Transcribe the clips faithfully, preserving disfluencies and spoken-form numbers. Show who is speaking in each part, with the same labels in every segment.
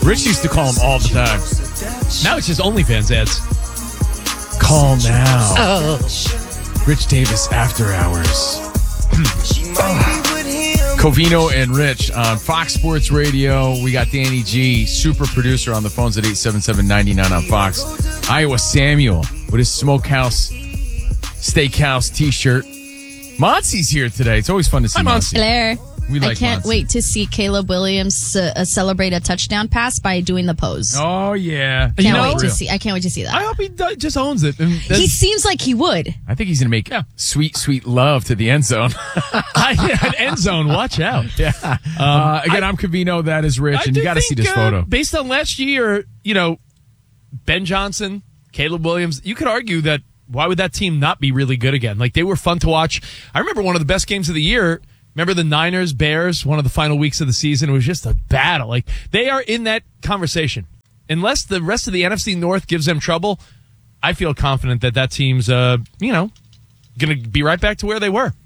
Speaker 1: Rich used to call him all the time.
Speaker 2: Now it's just OnlyFans ads.
Speaker 1: Call now.
Speaker 3: Oh.
Speaker 1: Rich Davis After Hours. Covino and Rich on Fox Sports Radio. We got Danny G, super producer, on the phones at eight seven seven, nine nine on Fox. Iowa Samuel with his Smokehouse Steakhouse t-shirt. Monsi's here today. It's always fun to see Monsi.
Speaker 3: Hello.
Speaker 1: We like
Speaker 3: I can't
Speaker 1: Monsi.
Speaker 3: wait to see Caleb Williams uh, celebrate a touchdown pass by doing the pose.
Speaker 1: Oh, yeah.
Speaker 3: Can't
Speaker 2: You know,
Speaker 3: wait to
Speaker 1: real.
Speaker 3: see. I can't wait to see that.
Speaker 2: I hope he do- just owns it. And
Speaker 3: He
Speaker 2: that's-
Speaker 3: seems like he would.
Speaker 1: I think he's going to make
Speaker 2: Yeah.
Speaker 1: sweet, sweet love to the end zone.
Speaker 2: I, an end zone. Watch out.
Speaker 1: yeah. Uh, again, I, am Covino. That is Rich.
Speaker 2: I
Speaker 1: and
Speaker 2: do
Speaker 1: you got to see
Speaker 2: think,
Speaker 1: this
Speaker 2: uh,
Speaker 1: photo.
Speaker 2: Based on last year, you know, Ben Johnson, Caleb Williams, you could argue that why would that team not be really good again? Like, they were fun to watch. I remember one of the best games of the year. Remember the Niners, Bears, one of the final weeks of the season? It was just a battle. Like, they are in that conversation. Unless the rest of the N F C North gives them trouble, I feel confident that that team's, uh, you know, going to be right back to where they were.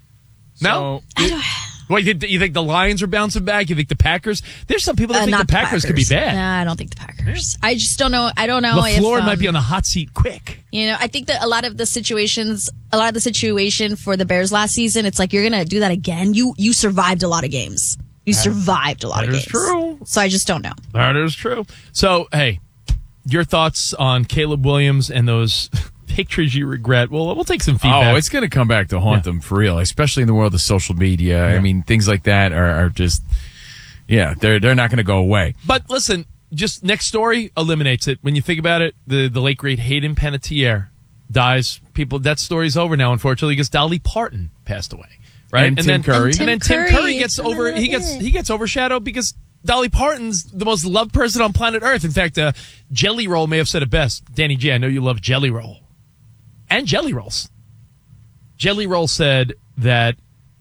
Speaker 2: No?
Speaker 1: So,
Speaker 2: What, you, you think the Lions are bouncing back? You think the Packers? There's some people that
Speaker 3: Uh,
Speaker 2: think the
Speaker 3: not
Speaker 2: Packers, could be bad.
Speaker 3: Nah, I don't think the Packers. I just don't know. I don't know
Speaker 2: LaFleur
Speaker 3: if um,
Speaker 2: might be on the hot seat quick.
Speaker 3: You know, I think that a lot of the situations, a lot of the situation for the Bears last season, it's like you're gonna do that again. You you survived a lot of games. You survived a lot
Speaker 2: that
Speaker 3: of
Speaker 2: is
Speaker 3: games.
Speaker 2: true.
Speaker 3: So I just don't know.
Speaker 2: That is true. So, hey, your thoughts on Caleb Williams and those pictures you regret? Well, we'll take some feedback.
Speaker 1: oh, it's going to come back to haunt
Speaker 2: Yeah.
Speaker 1: them for real, especially in the world of social media. I mean, things like that are, are just, yeah, they're they're not going to go away.
Speaker 2: But listen, just next story eliminates it. When you think about it, the, the late, great Hayden Panettiere dies. People, that story's over now, unfortunately, because Dolly Parton passed away. Right?
Speaker 1: And Tim
Speaker 2: then,
Speaker 1: Curry.
Speaker 2: And,
Speaker 3: And
Speaker 2: then
Speaker 3: Tim
Speaker 2: Tim Curry,
Speaker 3: Curry.
Speaker 2: gets over, he gets he gets overshadowed because Dolly Parton's the most loved person on planet Earth. In fact, uh, Jelly Roll may have said it best. Danny G, I know you love Jelly Roll. And Jelly Rolls. Jelly Roll said that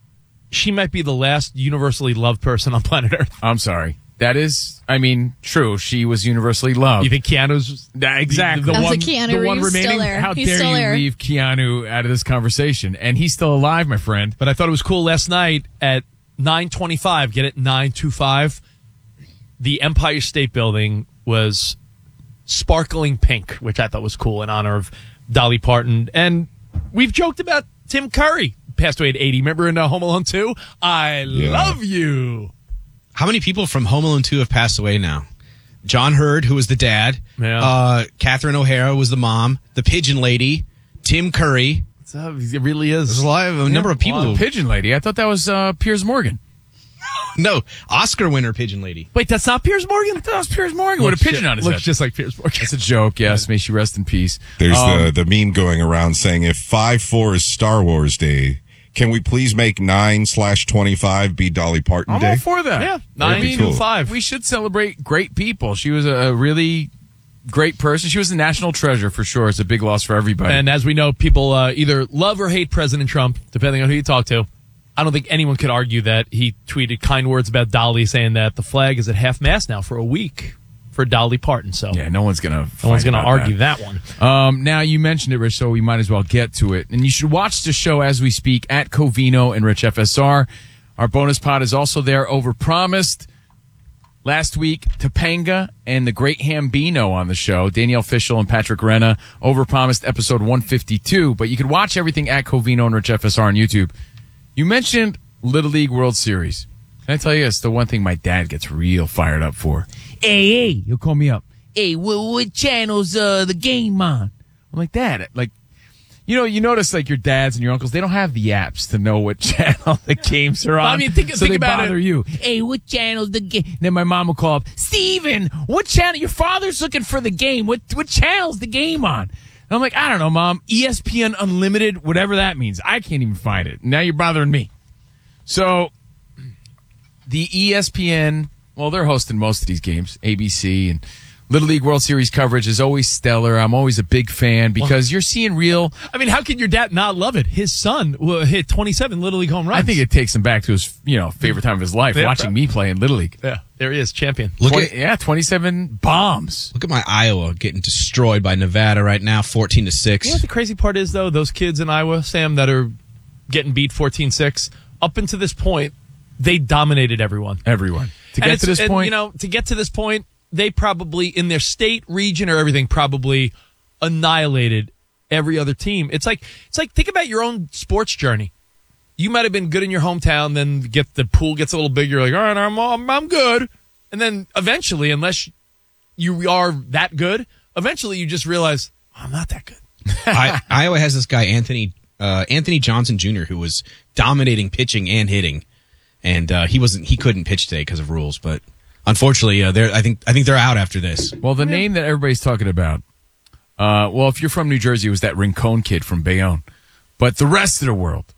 Speaker 2: she might be the last universally loved person on planet Earth.
Speaker 1: I'm sorry. That is, I mean, true. She was universally loved.
Speaker 2: You think Keanu's
Speaker 1: That- exactly.
Speaker 2: the, the
Speaker 3: I was
Speaker 2: one,
Speaker 3: like, Keanu
Speaker 2: the one
Speaker 3: Reeves
Speaker 2: remaining?
Speaker 3: still there.
Speaker 1: How
Speaker 3: He's
Speaker 1: dare
Speaker 3: still
Speaker 1: you
Speaker 3: there.
Speaker 1: leave Keanu out of this conversation? And he's still alive, my friend.
Speaker 2: But I thought it was cool last night at nine twenty-five. Get it? nine twenty-five. The Empire State Building was sparkling pink, which I thought was cool in honor of Dolly Parton. And we've joked about Tim Curry, passed away at eighty. Remember in uh, Home Alone two? I
Speaker 4: Yeah.
Speaker 2: love you.
Speaker 4: How many people from Home Alone two have passed away now? John Hurd, who was the dad.
Speaker 2: Yeah.
Speaker 4: Uh, Catherine O'Hara was the mom. The Pigeon Lady. Tim Curry.
Speaker 2: So it really is.
Speaker 4: There's a lot of a number of people.
Speaker 1: Wow, Pigeon Lady. I thought that was uh, Piers Morgan.
Speaker 4: No, Oscar winner Pigeon Lady.
Speaker 2: Wait, that's not Piers Morgan?
Speaker 1: That was Piers Morgan with a pigeon on his
Speaker 2: Looks
Speaker 1: head.
Speaker 2: just like Piers Morgan.
Speaker 1: It's a joke. Yes, may she rest in peace.
Speaker 5: There's
Speaker 1: Um,
Speaker 5: the, the meme going around saying if five four is Star Wars Day, can we please make nine slash twenty-five be Dolly Parton
Speaker 1: I'm
Speaker 5: Day?
Speaker 1: all for that.
Speaker 2: Yeah,
Speaker 5: That'd be
Speaker 2: nine
Speaker 5: cool.
Speaker 2: to five.
Speaker 1: We should celebrate great people. She was a, a really great person. She was a national treasure for sure. It's a big loss for everybody.
Speaker 2: And as we know, people uh, either love or hate President Trump, depending on who you talk to. I don't think anyone could argue that he tweeted kind words about Dolly, saying that the flag is at half mast now for a week for Dolly Parton. So
Speaker 1: yeah, no one's gonna.
Speaker 2: no one's
Speaker 1: fight
Speaker 2: going to
Speaker 1: about
Speaker 2: argue that, one.
Speaker 1: Um, now you mentioned it, Rich, so we might as well get to it. And you should watch the show as we speak at Covino and Rich F S R. Our bonus pod is also there. Overpromised. Last week, Topanga and the Great Hambino on the show. Danielle Fishel and Patrick Renna. Overpromised episode one fifty-two. But you can watch everything at Covino and Rich F S R on YouTube. You mentioned Little League World Series. Can I tell you, it's the one thing my dad gets real fired up for. Hey, hey, he'll call me up. Hey, what, what channel's uh, the game on? I'm like, Dad, like, you know, you notice like your dads and your uncles, they don't have the apps to know what channel the games are on.
Speaker 2: I mean, think-
Speaker 1: so
Speaker 2: think
Speaker 1: they
Speaker 2: about
Speaker 1: bother
Speaker 2: it.
Speaker 1: you. Hey, what channel's the game? Then my mom will call up, Steven, what channel? Your father's looking for the game. What what channel's the game on? And I'm like, I don't know, Mom. E S P N Unlimited, whatever that means. I can't even find it. Now you're bothering me. So the E S P N, well, they're hosting most of these games, A B C, and Little League World Series coverage is always stellar. I'm always a big fan because you're seeing real.
Speaker 2: I mean, how can your dad not love it? His son will hit twenty-seven Little League home runs.
Speaker 1: I think it takes him back to his, you know, favorite time of his life,
Speaker 2: Yeah,
Speaker 1: watching me play in Little League.
Speaker 2: Yeah, there he is, champion.
Speaker 4: Look
Speaker 1: twenty,
Speaker 4: at
Speaker 1: yeah, twenty-seven bombs.
Speaker 4: look at my Iowa getting destroyed by Nevada right now, fourteen to six.
Speaker 2: You know what the crazy part is, though? Those kids in Iowa, Sam, that are getting beat fourteen six, up until this point, they dominated everyone.
Speaker 1: Everyone. To
Speaker 2: And
Speaker 1: get
Speaker 2: it's-
Speaker 1: to this
Speaker 2: and,
Speaker 1: point,
Speaker 2: you know, to get to this point, they probably, in their state, region, or everything, probably annihilated every other team. It's like, it's like, think about your own sports journey. You might have been good in your hometown, then get the pool gets a little bigger. You're like, all right, I'm, I'm, I'm good. And then eventually, unless you are that good, eventually you just realize, oh, I'm not that good.
Speaker 4: I, Iowa has this guy, Anthony uh, Anthony Johnson Junior, who was dominating pitching and hitting. And uh, he wasn't. He couldn't pitch today because of rules. But unfortunately, uh, they're. I think. I think they're out after this.
Speaker 1: Well, the name that everybody's talking about. Uh, well, if you're from New Jersey, it was that Rincon kid from Bayonne. But the rest of the world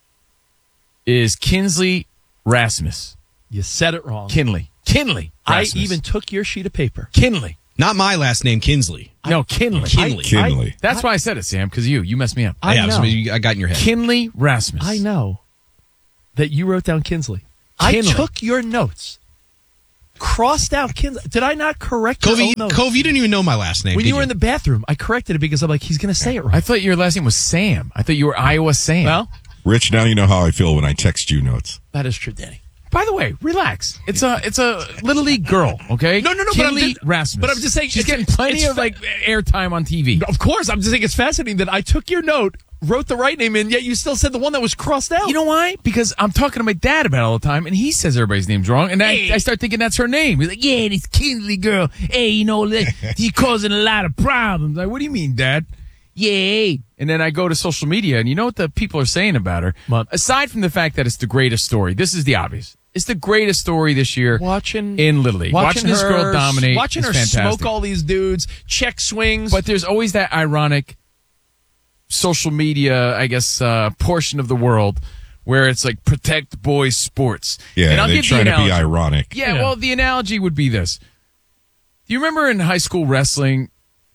Speaker 1: is Kinley Rasmus.
Speaker 2: You said it wrong.
Speaker 1: Kinley. Kinley.
Speaker 2: I
Speaker 1: Rasmus.
Speaker 2: even took your sheet of paper.
Speaker 1: Kinley.
Speaker 4: Not my last name, Kinsley.
Speaker 1: No, Kinley.
Speaker 4: Kinley.
Speaker 5: Kinley.
Speaker 1: That's why I said it, Sam, because you. You messed me up.
Speaker 2: I
Speaker 4: yeah,
Speaker 2: know.
Speaker 4: so you- I got in your head.
Speaker 1: Kinley Rasmus.
Speaker 2: I know that you wrote down Kinsley. I
Speaker 1: Kinley.
Speaker 2: took your notes, crossed out Kinsley. Did I not correct your
Speaker 4: Covey,
Speaker 2: own notes?
Speaker 4: Covey, you didn't even know my last name.
Speaker 2: When
Speaker 4: did
Speaker 2: you were in the bathroom, I corrected it because I'm like, he's going to say it right.
Speaker 1: I thought your last name was Sam. I thought you were Iowa Sam.
Speaker 2: Well,
Speaker 5: Rich, now you know how I feel when I text you notes.
Speaker 2: that is true, Danny.
Speaker 1: By the way, relax. It's a it's a little league girl, okay?
Speaker 2: No, no, no, but I'm
Speaker 1: Kinley
Speaker 2: just-
Speaker 1: Rasmus.
Speaker 2: but I'm just saying
Speaker 1: she's
Speaker 2: it's-
Speaker 1: getting plenty
Speaker 2: it's
Speaker 1: of
Speaker 2: fa-
Speaker 1: like airtime on T V.
Speaker 2: Of course, I'm just saying it's fascinating that I took your note, wrote the right name in, yet you still said the one that was crossed out.
Speaker 1: You know why? Because I'm talking to my dad about it all the time, and he says everybody's name's wrong, and I, I start thinking that's her name. He's like, "Yeah, this Kinley girl. Hey, you know, he's causing a lot of problems." Like, what do you mean, Dad? Yeah. And then I go to social media, and you know what the people are saying about her?
Speaker 2: What?
Speaker 1: Aside from the fact that it's the greatest story, this is the obvious. It's the greatest story this year.
Speaker 2: watching
Speaker 1: in Little League, watching, this
Speaker 2: her,
Speaker 1: girl dominate,
Speaker 2: watching
Speaker 1: is
Speaker 2: her
Speaker 1: fantastic.
Speaker 2: smoke all these dudes, check swings.
Speaker 1: But there's always that ironic social media, I guess, uh, portion of the world where it's like protect boys sports.
Speaker 5: Yeah,
Speaker 1: and I'll
Speaker 5: they're
Speaker 1: give the
Speaker 5: trying to be
Speaker 1: analogy.
Speaker 5: ironic.
Speaker 1: Yeah,
Speaker 2: Yeah.
Speaker 1: well, the analogy would be this. Do you remember in high school wrestling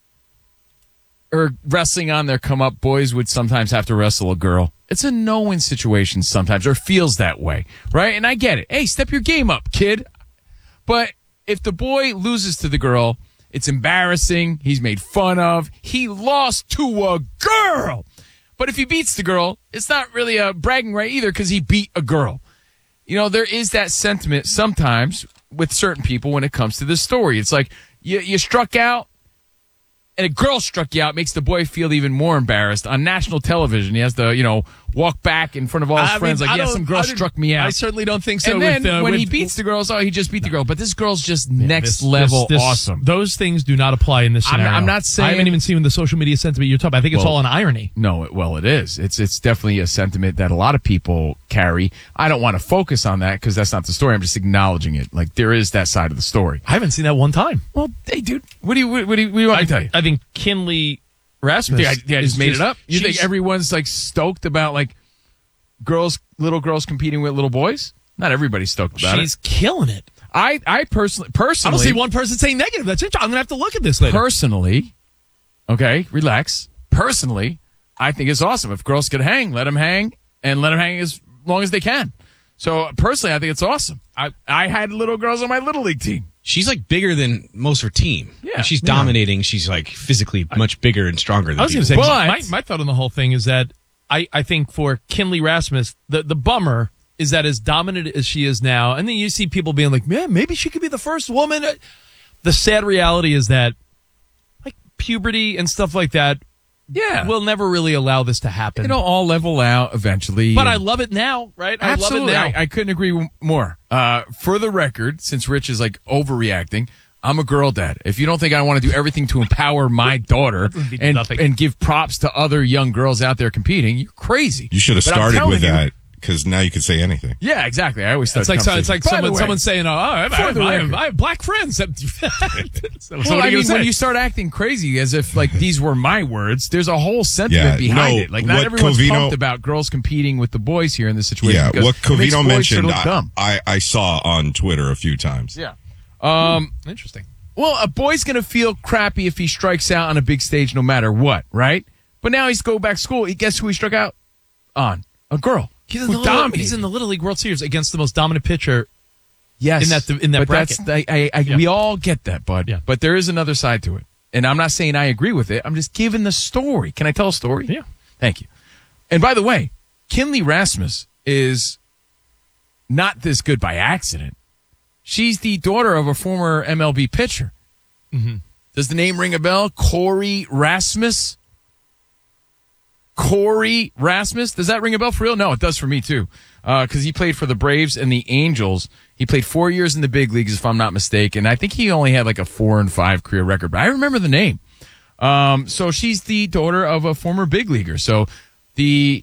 Speaker 1: or wrestling on their come up, boys would sometimes have to wrestle a girl? It's a no-win situation sometimes, or feels that way, right? And I get it. Hey, step your game up, kid. But if the boy loses to the girl, it's embarrassing. He's made fun of. He lost to a girl. But if he beats the girl, it's not really a bragging right either because he beat a girl. You know, there is that sentiment sometimes with certain people when it comes to this story. It's like you, you struck out and a girl struck you out, makes the boy feel even more embarrassed. On national television, he has to, you know, walk back in front of all his
Speaker 2: I
Speaker 1: friends
Speaker 2: mean,
Speaker 1: like,
Speaker 2: I
Speaker 1: yeah,
Speaker 2: don't-
Speaker 1: some girl
Speaker 2: I didn't-
Speaker 1: struck me out.
Speaker 2: I certainly don't think so.
Speaker 1: and then
Speaker 2: with, uh,
Speaker 1: when
Speaker 2: with,
Speaker 1: he beats the girls, oh, he just beat the girl. But this girl's just next
Speaker 2: This-
Speaker 1: level
Speaker 2: this- this-
Speaker 1: awesome.
Speaker 2: Those things do not apply in this
Speaker 1: I'm-
Speaker 2: scenario.
Speaker 1: I'm not saying-
Speaker 2: I haven't even seen the social media sentiment you're talking about. I think it's
Speaker 1: Well,
Speaker 2: all an irony.
Speaker 1: No, it, well, it is. It's it's definitely a sentiment that a lot of people carry. I don't want to focus on that because that's not the story. I'm just acknowledging it. Like there is that side of the story.
Speaker 2: I haven't seen that one time.
Speaker 1: Well, hey, dude, what do you what, do you, what do you want
Speaker 2: I,
Speaker 1: me to tell you?
Speaker 2: I think Kinley Rasmus.
Speaker 1: You think I, yeah, I
Speaker 2: is
Speaker 1: just made it up. You think
Speaker 2: she's-
Speaker 1: everyone's like stoked about like girls, little girls competing with little boys? Not everybody's stoked about
Speaker 2: she's
Speaker 1: it.
Speaker 2: killing it.
Speaker 1: I, I personally,
Speaker 2: I
Speaker 1: personally,
Speaker 2: don't see one person saying negative. That's interesting. I'm gonna have to look at this later.
Speaker 1: personally, okay, relax. Personally, I think it's awesome if girls could hang. Let them hang and let them hang as long as they can. So personally, I think it's awesome. I I had little girls on my little league team.
Speaker 4: She's like bigger than most of her team.
Speaker 1: Yeah.
Speaker 4: And she's
Speaker 1: Yeah.
Speaker 4: dominating. She's like physically much bigger and stronger than
Speaker 2: I was going to
Speaker 4: people.
Speaker 2: say,
Speaker 1: But-
Speaker 2: my, my thought on the whole thing is that I, I think for Kinley Rasmus, the, the bummer is that as dominant as she is now, and then you see people being like, man, maybe she could be the first woman. The sad reality is that like puberty and stuff like that
Speaker 1: Yeah,
Speaker 2: will never really allow this to happen.
Speaker 1: it'll all level out eventually.
Speaker 2: but
Speaker 1: and-
Speaker 2: I love it now, right? I
Speaker 1: Absolutely.
Speaker 2: love it now.
Speaker 1: I, I couldn't agree w- more. Uh, for the record, since Rich is like overreacting, I'm a girl dad. If you don't think I want to do everything to empower my daughter
Speaker 2: mean
Speaker 1: and,
Speaker 2: nothing.
Speaker 1: and give props to other young girls out there competing, you're crazy.
Speaker 5: You should have
Speaker 1: But I'm
Speaker 5: started
Speaker 1: telling
Speaker 5: with
Speaker 1: you-
Speaker 5: that because now you can say anything.
Speaker 1: Yeah, exactly. I always start
Speaker 2: it's like so,
Speaker 1: the
Speaker 2: it's like
Speaker 1: conversation. By
Speaker 2: someone
Speaker 1: the way,
Speaker 2: someone saying, "Oh, I have, I have,
Speaker 1: the
Speaker 2: I have,
Speaker 1: record.
Speaker 2: I have black friends." so
Speaker 1: Well,
Speaker 2: what are
Speaker 1: I
Speaker 2: you
Speaker 1: mean,
Speaker 2: gonna say?
Speaker 1: when you start acting crazy as if like these were my words, there's a whole sentiment
Speaker 5: Yeah,
Speaker 1: behind
Speaker 5: no,
Speaker 1: it. Like not
Speaker 5: what
Speaker 1: everyone's
Speaker 5: Covino-
Speaker 1: pumped about girls competing with the boys here in this situation.
Speaker 5: Yeah,
Speaker 1: because
Speaker 5: what
Speaker 1: it makes
Speaker 5: Covino
Speaker 1: boys
Speaker 5: mentioned,
Speaker 1: sort of look
Speaker 5: I,
Speaker 1: dumb.
Speaker 5: I, I saw on Twitter a few times.
Speaker 1: Yeah. Um.
Speaker 2: Interesting.
Speaker 1: Well, a boy's going to feel crappy if he strikes out on a big stage no matter what, right? But now he's going back to school. He guess who he struck out on? A girl.
Speaker 2: He's in,
Speaker 1: who
Speaker 2: the little,
Speaker 1: dominated.
Speaker 2: he's in the Little League World Series against the most dominant pitcher.
Speaker 1: Yes.
Speaker 2: in that- in that
Speaker 1: but
Speaker 2: bracket.
Speaker 1: That's, I, I, I,
Speaker 2: Yeah.
Speaker 1: We all get that, bud.
Speaker 2: Yeah.
Speaker 1: But there is another side to it. And I'm not saying I agree with it. I'm just giving the story. Can I tell a story?
Speaker 2: Yeah.
Speaker 1: Thank you. And by the way, Kinley Rasmus is not this good by accident. She's the daughter of a former M L B pitcher.
Speaker 2: Mm-hmm.
Speaker 1: Does the name ring a bell? Corey Rasmus? Corey Rasmus? Does that ring a bell for real? No, it does for me too. Because uh, he played for the Braves and the Angels. He played four years in the big leagues, if I'm not mistaken. I think he only had like a four and five career record, but I remember the name. Um, so she's the daughter of a former big leaguer. So the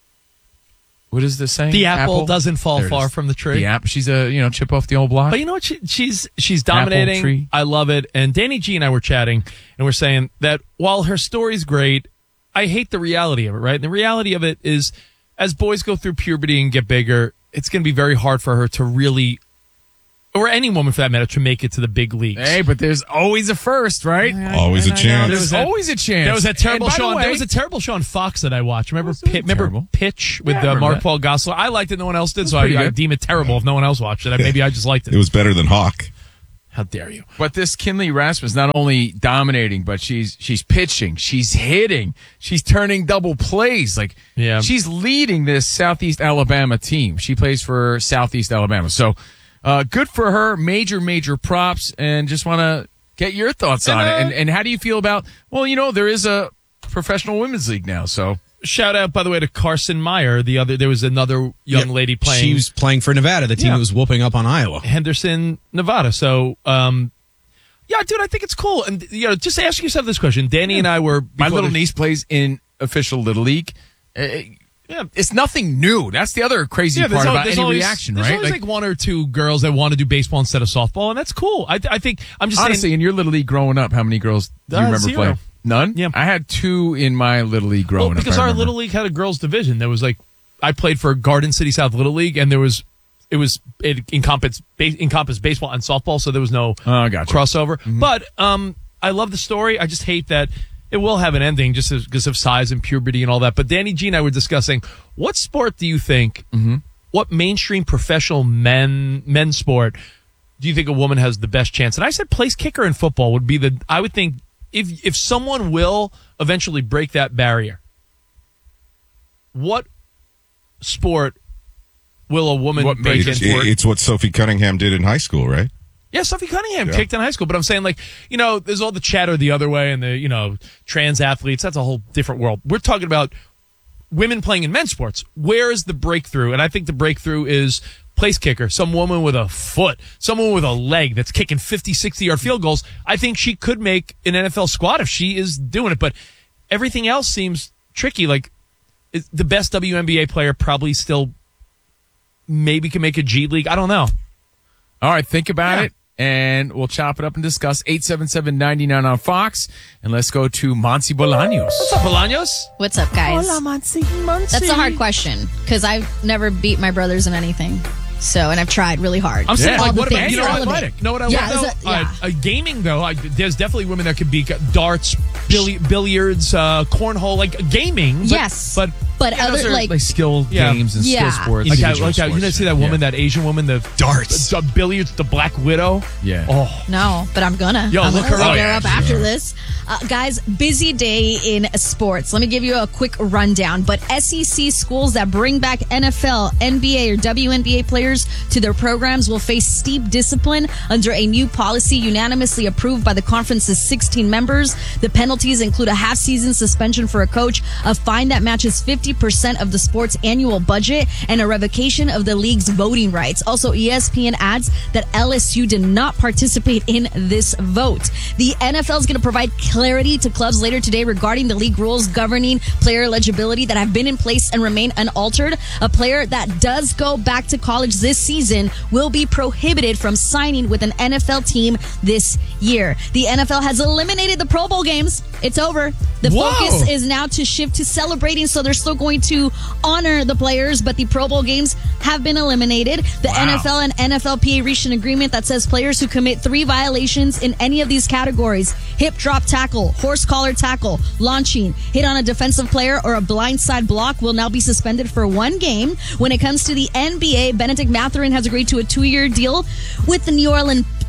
Speaker 1: what is this saying?
Speaker 2: The apple, doesn't fall
Speaker 1: There it
Speaker 2: far
Speaker 1: is.
Speaker 2: from the tree.
Speaker 1: The apple. She's a you know chip off the old block.
Speaker 2: But you know what? She, she's she's
Speaker 1: Apple
Speaker 2: dominating.
Speaker 1: tree.
Speaker 2: I love it. And Danny G and I were chatting, and we're saying that while her story's great, I hate the reality of it. Right? And the reality of it is, as boys go through puberty and get bigger, it's going to be very hard for her to really, or any woman for that matter, to make it to the big leagues.
Speaker 1: Hey, but there's always a first, right?
Speaker 5: Always a chance.
Speaker 1: There's
Speaker 2: that-
Speaker 1: always a chance.
Speaker 2: There was that terrible
Speaker 1: And by
Speaker 2: show.
Speaker 1: the
Speaker 2: On,
Speaker 1: way-
Speaker 2: there was a terrible show on Fox that I watched. Remember,
Speaker 1: Wasn't
Speaker 2: Pit, remember
Speaker 1: terrible.
Speaker 2: Pitch with
Speaker 1: Yeah, I
Speaker 2: uh,
Speaker 1: remember
Speaker 2: Mark
Speaker 1: that.
Speaker 2: Paul Gosselaar. I liked it. No one else did, so
Speaker 1: pretty
Speaker 2: I, I
Speaker 1: good.
Speaker 2: deem it terrible if no one else watched it. I, maybe I just liked it.
Speaker 5: It was better than Hawk.
Speaker 2: How dare you?
Speaker 1: But this Kinley Rasmus not only dominating, but she's she's pitching, she's hitting, she's turning double plays. Like
Speaker 2: Yeah.
Speaker 1: she's leading this Southeast Alabama team. She plays for Southeast Alabama. So uh, good for her. Major, major props. And just want to get your thoughts on
Speaker 2: And,
Speaker 1: it.
Speaker 2: uh,
Speaker 1: And and how do you feel about? Well, you know there is a professional women's league now. So
Speaker 2: Shout out, by the way, to Carson Meyer. The other, there was another young
Speaker 4: Yeah,
Speaker 2: lady playing.
Speaker 4: She was playing for Nevada, the team
Speaker 2: Yeah.
Speaker 4: that was whooping up on Iowa.
Speaker 2: Henderson, Nevada. So, um, yeah, dude, I think it's cool. And you know, just ask yourself this question. Danny and I were
Speaker 1: my
Speaker 2: before
Speaker 1: little
Speaker 2: the-
Speaker 1: niece plays in official little league. Uh,
Speaker 2: Yeah.
Speaker 1: It's nothing new. That's the other crazy
Speaker 2: Yeah,
Speaker 1: part
Speaker 2: al-
Speaker 1: about any
Speaker 2: always,
Speaker 1: reaction,
Speaker 2: there's
Speaker 1: right?
Speaker 2: always like, one or two girls that want to do baseball instead of softball, and that's cool. I, I think I'm just
Speaker 1: honestly,
Speaker 2: saying.
Speaker 1: in your little league growing up, how many girls do you
Speaker 2: Uh,
Speaker 1: remember
Speaker 2: zero.
Speaker 1: playing? None.
Speaker 2: Yeah.
Speaker 1: I had two in my little league growing
Speaker 2: Well,
Speaker 1: up.
Speaker 2: because
Speaker 1: I
Speaker 2: our
Speaker 1: remember.
Speaker 2: little league had a girls division. There was like, I played for Garden City South Little League, and there was, it was it encompassed ba- encompassed baseball and softball, so there was no
Speaker 1: Oh, gotcha.
Speaker 2: crossover. But um, I love the story. I just hate that it will have an ending just because of size and puberty and all that. But Danny G and I were discussing, what sport do you think, what mainstream professional men men's sport do you think a woman has the best chance? And I said place kicker in football would be the, I would think, if if someone will eventually break that barrier, what sport will a woman
Speaker 1: What
Speaker 2: break
Speaker 1: major
Speaker 5: It's,
Speaker 2: into?
Speaker 5: it's what Sophie Cunningham did in high school, right?
Speaker 2: Yeah, Sophie Cunningham
Speaker 5: Yeah.
Speaker 2: kicked in high school, but I'm saying, like, you know, there's all the chatter the other way and the, you know, trans athletes. That's a whole different world. We're talking about women playing in men's sports. Where is the breakthrough? And I think the breakthrough is place kicker, some woman with a foot, someone with a leg that's kicking fifty, sixty yard field goals. I think she could make an N F L squad if she is doing it, but everything else seems tricky. Like, is the best W N B A player probably still maybe can make a G League. I don't know.
Speaker 1: All right, think about
Speaker 2: Yeah.
Speaker 1: it, and we'll chop it up and discuss. eight seven seven, nine nine on Fox, and let's go to Monty Bolaños.
Speaker 2: What's up, Bolaños?
Speaker 3: What's up, guys? That's a hard question because I've never beat my brothers in anything. So, and I've tried really hard.
Speaker 2: I'm saying,
Speaker 1: Yeah.
Speaker 2: like,
Speaker 3: All the
Speaker 2: what about,
Speaker 3: things
Speaker 2: you know,
Speaker 3: to
Speaker 2: what,
Speaker 3: elevate.
Speaker 2: know what I
Speaker 3: Yeah,
Speaker 2: want, though?
Speaker 3: is it- yeah.
Speaker 2: Uh, uh, gaming, though, I, there's definitely women that could be darts, billi- billiards, uh, cornhole, like gaming. But,
Speaker 3: Yes.
Speaker 2: But,
Speaker 3: But
Speaker 2: yeah, those
Speaker 3: other,
Speaker 2: are,
Speaker 3: like-
Speaker 1: Like skill
Speaker 2: Yeah.
Speaker 1: games and
Speaker 3: Yeah.
Speaker 1: skill sports.
Speaker 2: like, I,
Speaker 1: individual
Speaker 2: like that, you
Speaker 1: sports.
Speaker 2: didn't see that woman,
Speaker 1: Yeah.
Speaker 2: that Asian woman, the
Speaker 4: Darts.
Speaker 2: the billiards, the Black Widow.
Speaker 1: Yeah.
Speaker 2: Oh,
Speaker 3: No, but I'm gonna.
Speaker 2: Yo,
Speaker 3: I'm
Speaker 2: look
Speaker 3: gonna
Speaker 2: her up.
Speaker 3: look
Speaker 2: Oh, yeah,
Speaker 3: up
Speaker 2: she
Speaker 3: after
Speaker 2: is.
Speaker 3: this. Uh, guys, busy day in sports. Let me give you a quick rundown. But S E C schools that bring back N F L, N B A, or W N B A players to their programs will face steep discipline under a new policy unanimously approved by the conference's sixteen members. The penalties include a half-season suspension for a coach, a fine that matches fifty percent of the sport's annual budget, and a revocation of the league's voting rights. Also, E S P N adds that L S U did not participate in this vote. The N F L is going to provide clarity to clubs later today regarding the league rules governing player eligibility that have been in place and remain unaltered. A player that does go back to college this season will be prohibited from signing with an N F L team this year. The N F L has eliminated the Pro Bowl games. It's over. The
Speaker 2: Whoa.
Speaker 3: focus is now to shift to celebrating, so they're still going to honor the players, but the Pro Bowl games have been eliminated. The N F L and N F L P A reached an agreement that says players who commit three violations in any of these categories: hip drop tackle, horse collar tackle, launching, hit on a defensive player, or a blindside block will now be suspended for one game. When it comes to the N B A, Benedict Mathurin has agreed to a two-year deal with the New Orleans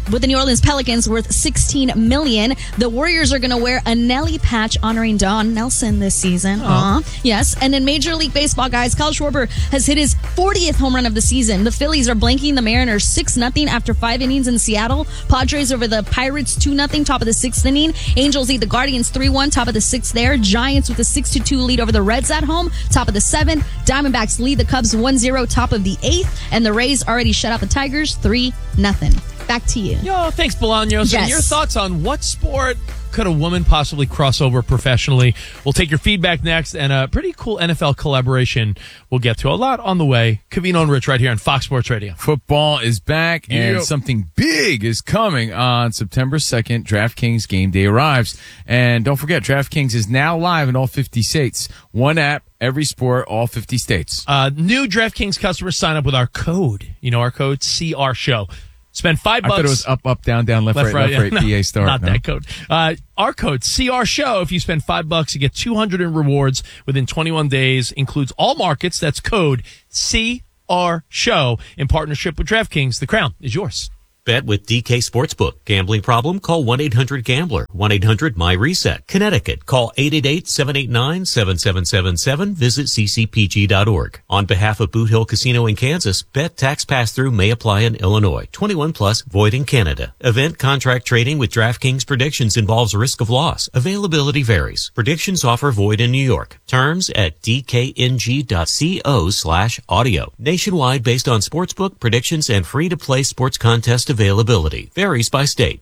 Speaker 3: with the New Orleans Pelicans worth sixteen million dollars. The Warriors are going to wear a Nelly patch honoring Don Nelson this season. Aww. Yes. And in Major League Baseball, guys, Kyle Schwarber has hit his fortieth home run of the season. The Phillies are blanking the Mariners six nothing after five innings in Seattle. Padres over the Pirates two nothing, top of the sixth inning. Angels lead the Guardians three one, top of the sixth there. Giants with a six to two lead over the Reds at home, top of the seventh. Diamondbacks lead the Cubs one zero, top of the eighth. And the Rays already shut out the Tigers three nothing. Back to you.
Speaker 2: Yo, thanks, Bolaños.
Speaker 3: Yes.
Speaker 2: And your thoughts on what sport could a woman possibly cross over professionally? We'll take your feedback next, and a pretty cool N F L collaboration we'll get to. A lot on the way. Covino and Rich right here on Fox Sports Radio.
Speaker 1: Football is back, and
Speaker 2: Yep.
Speaker 1: something big is coming on September second. DraftKings Game Day arrives. And don't forget, DraftKings is now live in all fifty states. One app, every sport, all fifty states.
Speaker 2: Uh, new DraftKings customers sign up with our code. You know our code, C R Show. Spend five
Speaker 1: I
Speaker 2: bucks.
Speaker 1: thought it was up, up, down, down, left,
Speaker 2: Left,
Speaker 1: right,
Speaker 2: right,
Speaker 1: left, right,
Speaker 2: yeah.
Speaker 1: P A start.
Speaker 2: Not
Speaker 1: no?
Speaker 2: that code. Uh, our code, C R Show. If you spend five bucks, you get two hundred in rewards within twenty-one days. Includes all markets. That's code C R Show in partnership with DraftKings. The crown is yours.
Speaker 6: Bet with D K Sportsbook. Gambling problem? Call one eight hundred gambler. one eight hundred my reset. Connecticut. Call eight eight eight, seven eight nine, seven seven seven seven. Visit c c p g dot org. On behalf of Boot Hill Casino in Kansas, bet tax pass-through may apply in Illinois. twenty-one plus, void in Canada. Event contract trading with DraftKings predictions involves risk of loss. Availability varies. Predictions offer void in New York. Terms at d k n g dot co slash audio. Nationwide based on sportsbook predictions and free-to-play sports contest availability. Varies by state.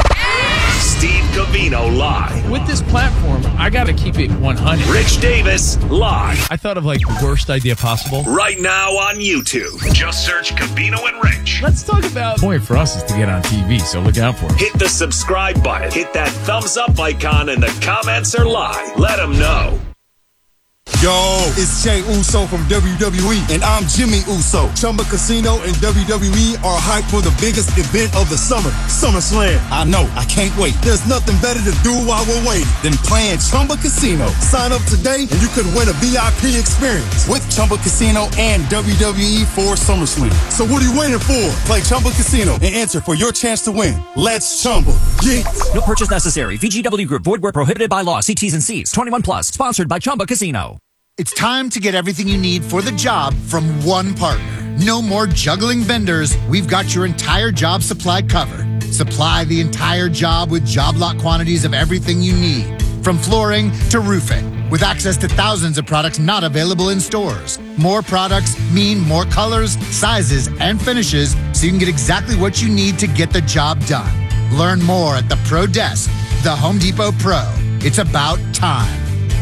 Speaker 7: Steve Covino live.
Speaker 1: With this platform, I got to keep it one hundred.
Speaker 7: Rich Davis live.
Speaker 2: I thought of like the worst idea possible.
Speaker 7: Right now on YouTube. Just search Covino and Rich.
Speaker 2: Let's talk about.
Speaker 1: The point for us is to get on T V, so look out for it.
Speaker 7: Hit the subscribe button. Hit that thumbs up icon and the comments are live. Let them know.
Speaker 8: Yo, it's Jay Uso from W W E, and I'm Jimmy Uso. Chumba Casino and W W E are hyped for the biggest event of the summer, SummerSlam. I know, I can't wait. There's nothing better to do while we're waiting than playing Chumba Casino. Sign up today, and you could win a V I P experience with Chumba Casino and W W E for SummerSlam. So what are you waiting for? Play Chumba Casino and enter for your chance to win. Let's Chumba. Yeah.
Speaker 9: No purchase necessary. V G W Group. Void where prohibited by law. See T's and C's. twenty-one plus. Sponsored by Chumba Casino.
Speaker 10: It's time to get everything you need for the job from one partner. No more juggling vendors. We've got your entire job supply covered. Supply the entire job with job lot quantities of everything you need, from flooring to roofing, with access to thousands of products not available in stores. More products mean more colors, sizes, and finishes, so you can get exactly what you need to get the job done. Learn more at the Pro Desk, the Home Depot Pro. It's about time.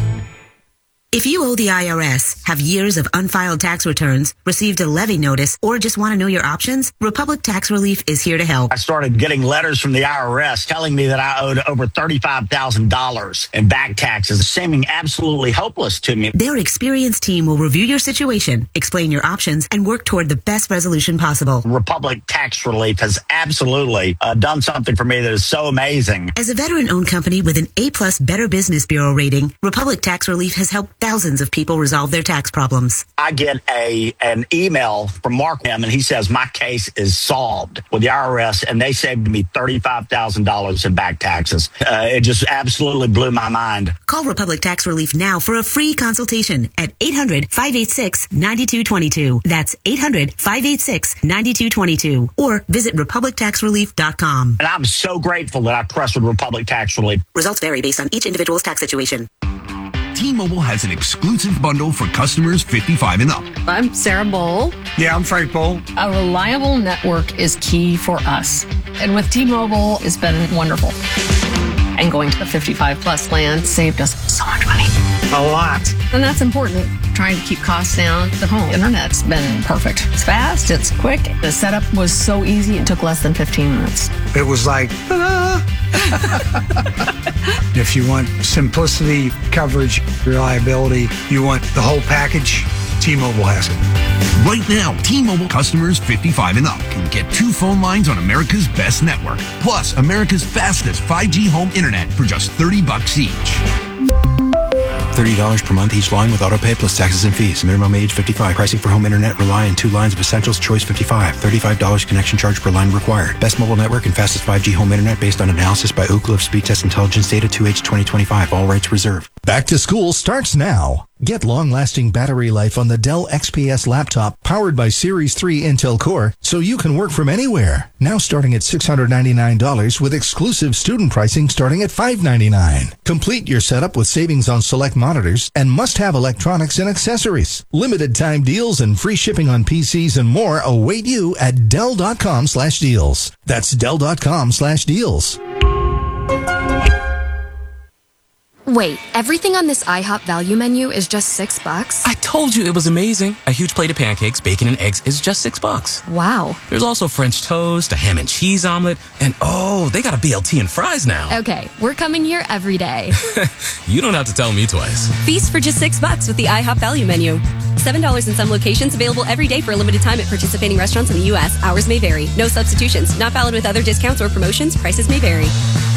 Speaker 11: If you owe the I R S, have years of unfiled tax returns, received a levy notice, or just want to know your options, Republic Tax Relief is here to help.
Speaker 12: I started getting letters from the I R S telling me that I owed over thirty-five thousand dollars in back taxes, seeming absolutely hopeless to me.
Speaker 11: Their experienced team will review your situation, explain your options, and work toward the best resolution possible.
Speaker 12: Republic Tax Relief has absolutely uh, done something for me that is so amazing.
Speaker 11: As a veteran-owned company with an A-plus Better Business Bureau rating, Republic Tax Relief has helped thousands of people resolve their tax problems.
Speaker 12: I get a an email from Mark M, and he says my case is solved with the I R S, and they saved me thirty-five thousand dollars in back taxes. Uh, it just absolutely blew my mind.
Speaker 11: Call Republic Tax Relief now for a free consultation at eight hundred, five eight six, nine two two two. That's eight hundred, five eight six, nine two two two. Or visit republic tax relief dot com.
Speaker 12: And I'm so grateful that I trusted Republic Tax Relief.
Speaker 11: Results vary based on each individual's tax situation.
Speaker 13: T-Mobile has an exclusive bundle for customers fifty-five and up.
Speaker 14: I'm Sarah Bowl.
Speaker 15: Yeah, I'm Frank Bowl.
Speaker 14: A reliable network is key for us. And with T-Mobile, it's been wonderful. And going to the fifty-five plus plan saved us so much money.
Speaker 15: A lot.
Speaker 14: And that's important. Trying to keep costs down. The home internet's been perfect. It's fast, it's quick. The setup was so easy, it took less than fifteen minutes.
Speaker 15: It was like, ah. If you want simplicity, coverage, reliability, you want the whole package, T-Mobile has it.
Speaker 13: Right now, T-Mobile customers fifty-five and up can get two phone lines on America's best network, plus America's fastest five G home internet for just thirty bucks each.
Speaker 16: thirty dollars per month each line with autopay plus taxes and fees. Minimum age fifty-five. Pricing for home internet rely on two lines of essentials. Choice fifty-five. thirty-five dollars connection charge per line required. Best mobile network and fastest five G home internet based on analysis by Ookla of Speed Test Intelligence Data two H twenty twenty-five. All rights reserved.
Speaker 17: Back to school starts now. Get long-lasting battery life on the Dell X P S laptop powered by Series three Intel Core so you can work from anywhere. Now starting at six hundred ninety-nine dollars with exclusive student pricing starting at five hundred ninety-nine dollars. Complete your setup with savings on select monitors and must-have electronics and accessories. Limited time deals and free shipping on P Cs and more await you at Dell.com slash deals. That's Dell.com slash deals.
Speaker 18: Wait, everything on this IHOP value menu is just six bucks?
Speaker 19: I told you it was amazing. A huge plate of pancakes, bacon, and eggs is just six bucks.
Speaker 18: Wow.
Speaker 19: There's also French toast, a ham and cheese omelet, and oh, they got a B L T and fries now.
Speaker 18: Okay, we're coming here every day.
Speaker 19: You don't have to tell me twice.
Speaker 20: Feast for just six bucks with the IHOP value menu. Seven dollars in some locations, available every day for a limited time at participating restaurants in the U S. Hours may vary. No substitutions. Not valid with other discounts or promotions. Prices may vary.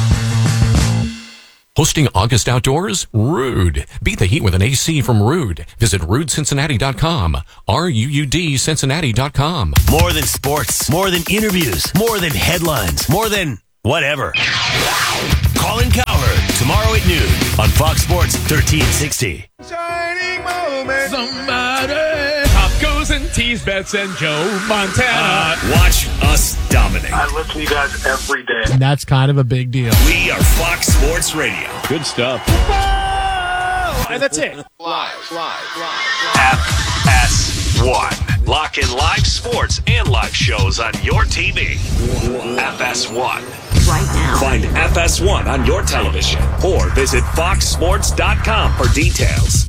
Speaker 21: Hosting August Outdoors? Ruud. Beat the heat with an A C from Ruud. Visit Ruud Cincinnati dot com. R U U D Cincinnati dot com.
Speaker 7: More than sports. More than interviews. More than headlines. More than whatever. Colin Cowherd, tomorrow at noon on Fox Sports thirteen sixty.
Speaker 2: Shining moment. Somebody. Pop goes and tease bets and Joe Montana.
Speaker 7: Uh, watch us dominate.
Speaker 22: I listen to you guys every day.
Speaker 2: And that's kind of a big deal.
Speaker 7: We are Fox Sports Radio.
Speaker 2: Good stuff. And that's it.
Speaker 22: Live, live, live.
Speaker 7: F S one. Lock in live sports and live shows on your T V. F S one.
Speaker 11: Right now.
Speaker 7: Find F S one on your television or visit fox sports dot com for details.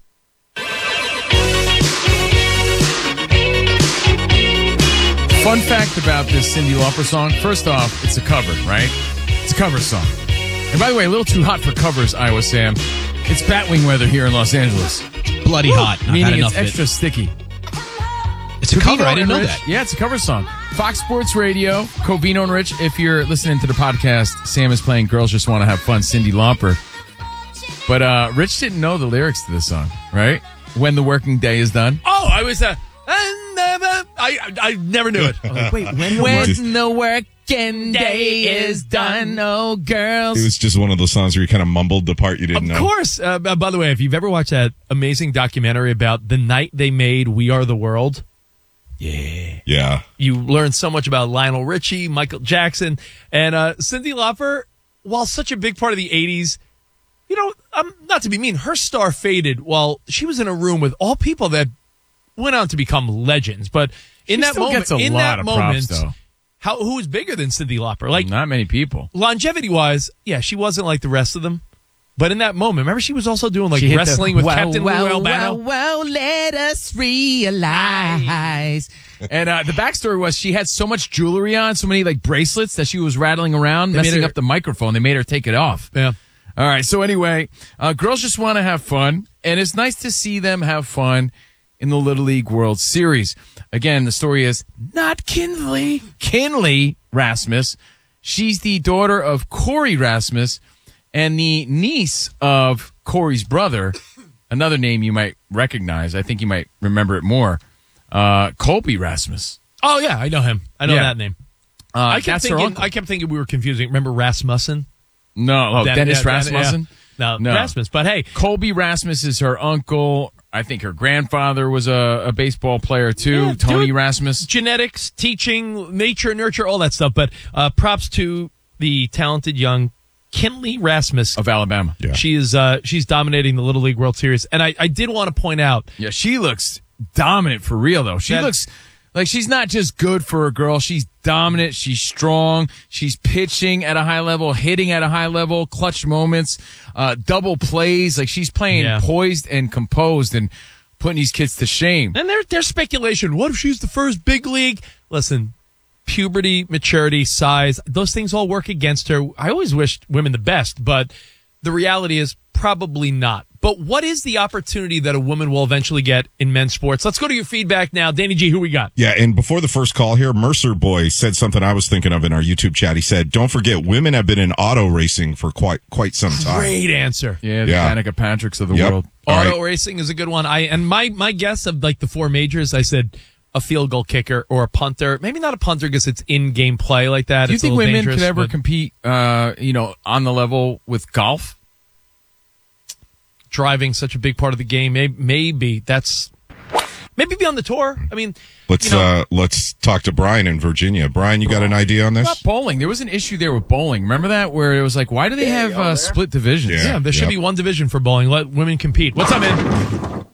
Speaker 1: Fun fact about this Cyndi Lauper song. First off, it's a cover, right? It's a cover song. And by the way, a little too hot for covers, Iowa Sam. It's Batwing weather here in Los Angeles.
Speaker 4: Bloody
Speaker 1: Woo!
Speaker 4: hot. Not
Speaker 1: Meaning
Speaker 4: had
Speaker 1: it's
Speaker 4: enough
Speaker 1: extra
Speaker 4: of it.
Speaker 1: sticky.
Speaker 4: It's a
Speaker 1: Covino
Speaker 4: cover. I didn't
Speaker 1: and
Speaker 4: know
Speaker 1: Rich.
Speaker 4: that.
Speaker 1: Yeah, it's a cover song. Fox Sports Radio, Covino and Rich. If you're listening to the podcast, Sam is playing Girls Just Want to Have Fun, Cyndi Lauper. But uh, Rich didn't know the lyrics to this song, right? When the working day is done.
Speaker 2: Oh, I was, uh, I never, I, I never knew it. I was like, wait, when,
Speaker 1: when the working day is done, oh, girls.
Speaker 5: It was just one of those songs where you kind of mumbled the part you didn't know.
Speaker 2: Of course. Uh, by the way, if you've ever watched that amazing documentary about the night they made We Are the World, yeah.
Speaker 5: Yeah.
Speaker 2: You learn so much about Lionel Richie, Michael Jackson, and uh, Cyndi Lauper, while such a big part of the eighties, you know, um, not to be mean, her star faded while she was in a room with all people that went on to become legends. But in
Speaker 1: She
Speaker 2: that
Speaker 1: still
Speaker 2: moment,
Speaker 1: gets a
Speaker 2: in
Speaker 1: lot
Speaker 2: that
Speaker 1: of
Speaker 2: moment,
Speaker 1: props, though.
Speaker 2: how who was bigger than Cyndi Lauper? Like
Speaker 1: not many people.
Speaker 2: Longevity wise, yeah, she wasn't like the rest of them. But in that moment, remember she was also doing like
Speaker 1: She hit
Speaker 2: wrestling
Speaker 1: the,
Speaker 2: with
Speaker 1: wow,
Speaker 2: Captain
Speaker 1: wow,
Speaker 2: Lou Albano.
Speaker 1: Wow, wow, let us realize. And uh, the backstory was she had so much jewelry on, so many like bracelets that she was rattling around,
Speaker 2: They made
Speaker 1: messing
Speaker 2: her-
Speaker 1: up the microphone. They made her take it off.
Speaker 2: Yeah.
Speaker 1: All right. So anyway, uh, girls just want to have fun, and it's nice to see them have fun in the Little League World Series. Again, the story is not Kinley. Kinley Rasmus. She's the daughter of Corey Rasmus and the niece of Corey's brother. Another name you might recognize. I think you might remember it more. Uh, Colby Rasmus.
Speaker 2: Oh yeah, I know him. I know
Speaker 1: Yeah.
Speaker 2: that name.
Speaker 1: Uh,
Speaker 2: I kept
Speaker 1: that's her
Speaker 2: thinking.
Speaker 1: uncle.
Speaker 2: I kept thinking we were confusing. Remember Rasmussen?
Speaker 1: No, oh,
Speaker 2: Den-
Speaker 1: Dennis
Speaker 2: yeah, Den-
Speaker 1: Rasmussen?
Speaker 2: yeah. No, Rasmus. But hey,
Speaker 1: Colby Rasmus is her uncle. I think her grandfather was a, a baseball player too.
Speaker 2: Yeah,
Speaker 1: Tony
Speaker 2: dude.
Speaker 1: Rasmus.
Speaker 2: genetics, teaching, nature, nurture, all that stuff. But uh, props to the talented young Kinley Rasmus
Speaker 1: of Alabama.
Speaker 5: Yeah.
Speaker 2: She is uh, she's dominating the Little League World Series. And I, I did want to point out.
Speaker 1: Yeah, she looks dominant for real though. She
Speaker 2: That-
Speaker 1: looks like she's not just good for a girl. She's dominant. She's strong. She's pitching at a high level, hitting at a high level, clutch moments, uh, double plays. Like she's playing
Speaker 2: Yeah.
Speaker 1: poised and composed and putting these kids to shame.
Speaker 2: And there, there's speculation. What if she's the first big league? Listen, puberty, maturity, size, those things all work against her. I always wished women the best, but the reality is probably not. But what is the opportunity that a woman will eventually get in men's sports? Let's go to your feedback now. Danny G, who we got?
Speaker 5: Yeah, and before the first call here, Mercer Boy said something I was thinking of in our YouTube chat. He said, don't forget, women have been in auto racing for quite quite some time.
Speaker 2: Great answer.
Speaker 1: Yeah, the
Speaker 5: Yeah.
Speaker 1: Danica Patricks of the
Speaker 5: Yep.
Speaker 1: world.
Speaker 5: All
Speaker 2: Auto
Speaker 5: right.
Speaker 2: racing is a good one. I And my, my guess of like the four majors, I said a field goal kicker or a punter. Maybe not a punter because it's in-game play like that.
Speaker 1: Do you
Speaker 2: It's a
Speaker 1: think
Speaker 2: little
Speaker 1: women
Speaker 2: dangerous,
Speaker 1: could ever
Speaker 2: but-
Speaker 1: compete, uh, you know, on the level with golf?
Speaker 2: driving such a big part of the game? Maybe, maybe that's maybe be on the tour. I mean,
Speaker 5: Let's
Speaker 2: you know,
Speaker 5: uh let's talk to Brian in Virginia. Brian, you got an idea on
Speaker 1: What
Speaker 5: this?
Speaker 1: about bowling? There was an issue there with bowling. Remember that? Where it was like, why do they have uh, split divisions?
Speaker 2: yeah, there should be one division for bowling. Let women compete. What's up, man?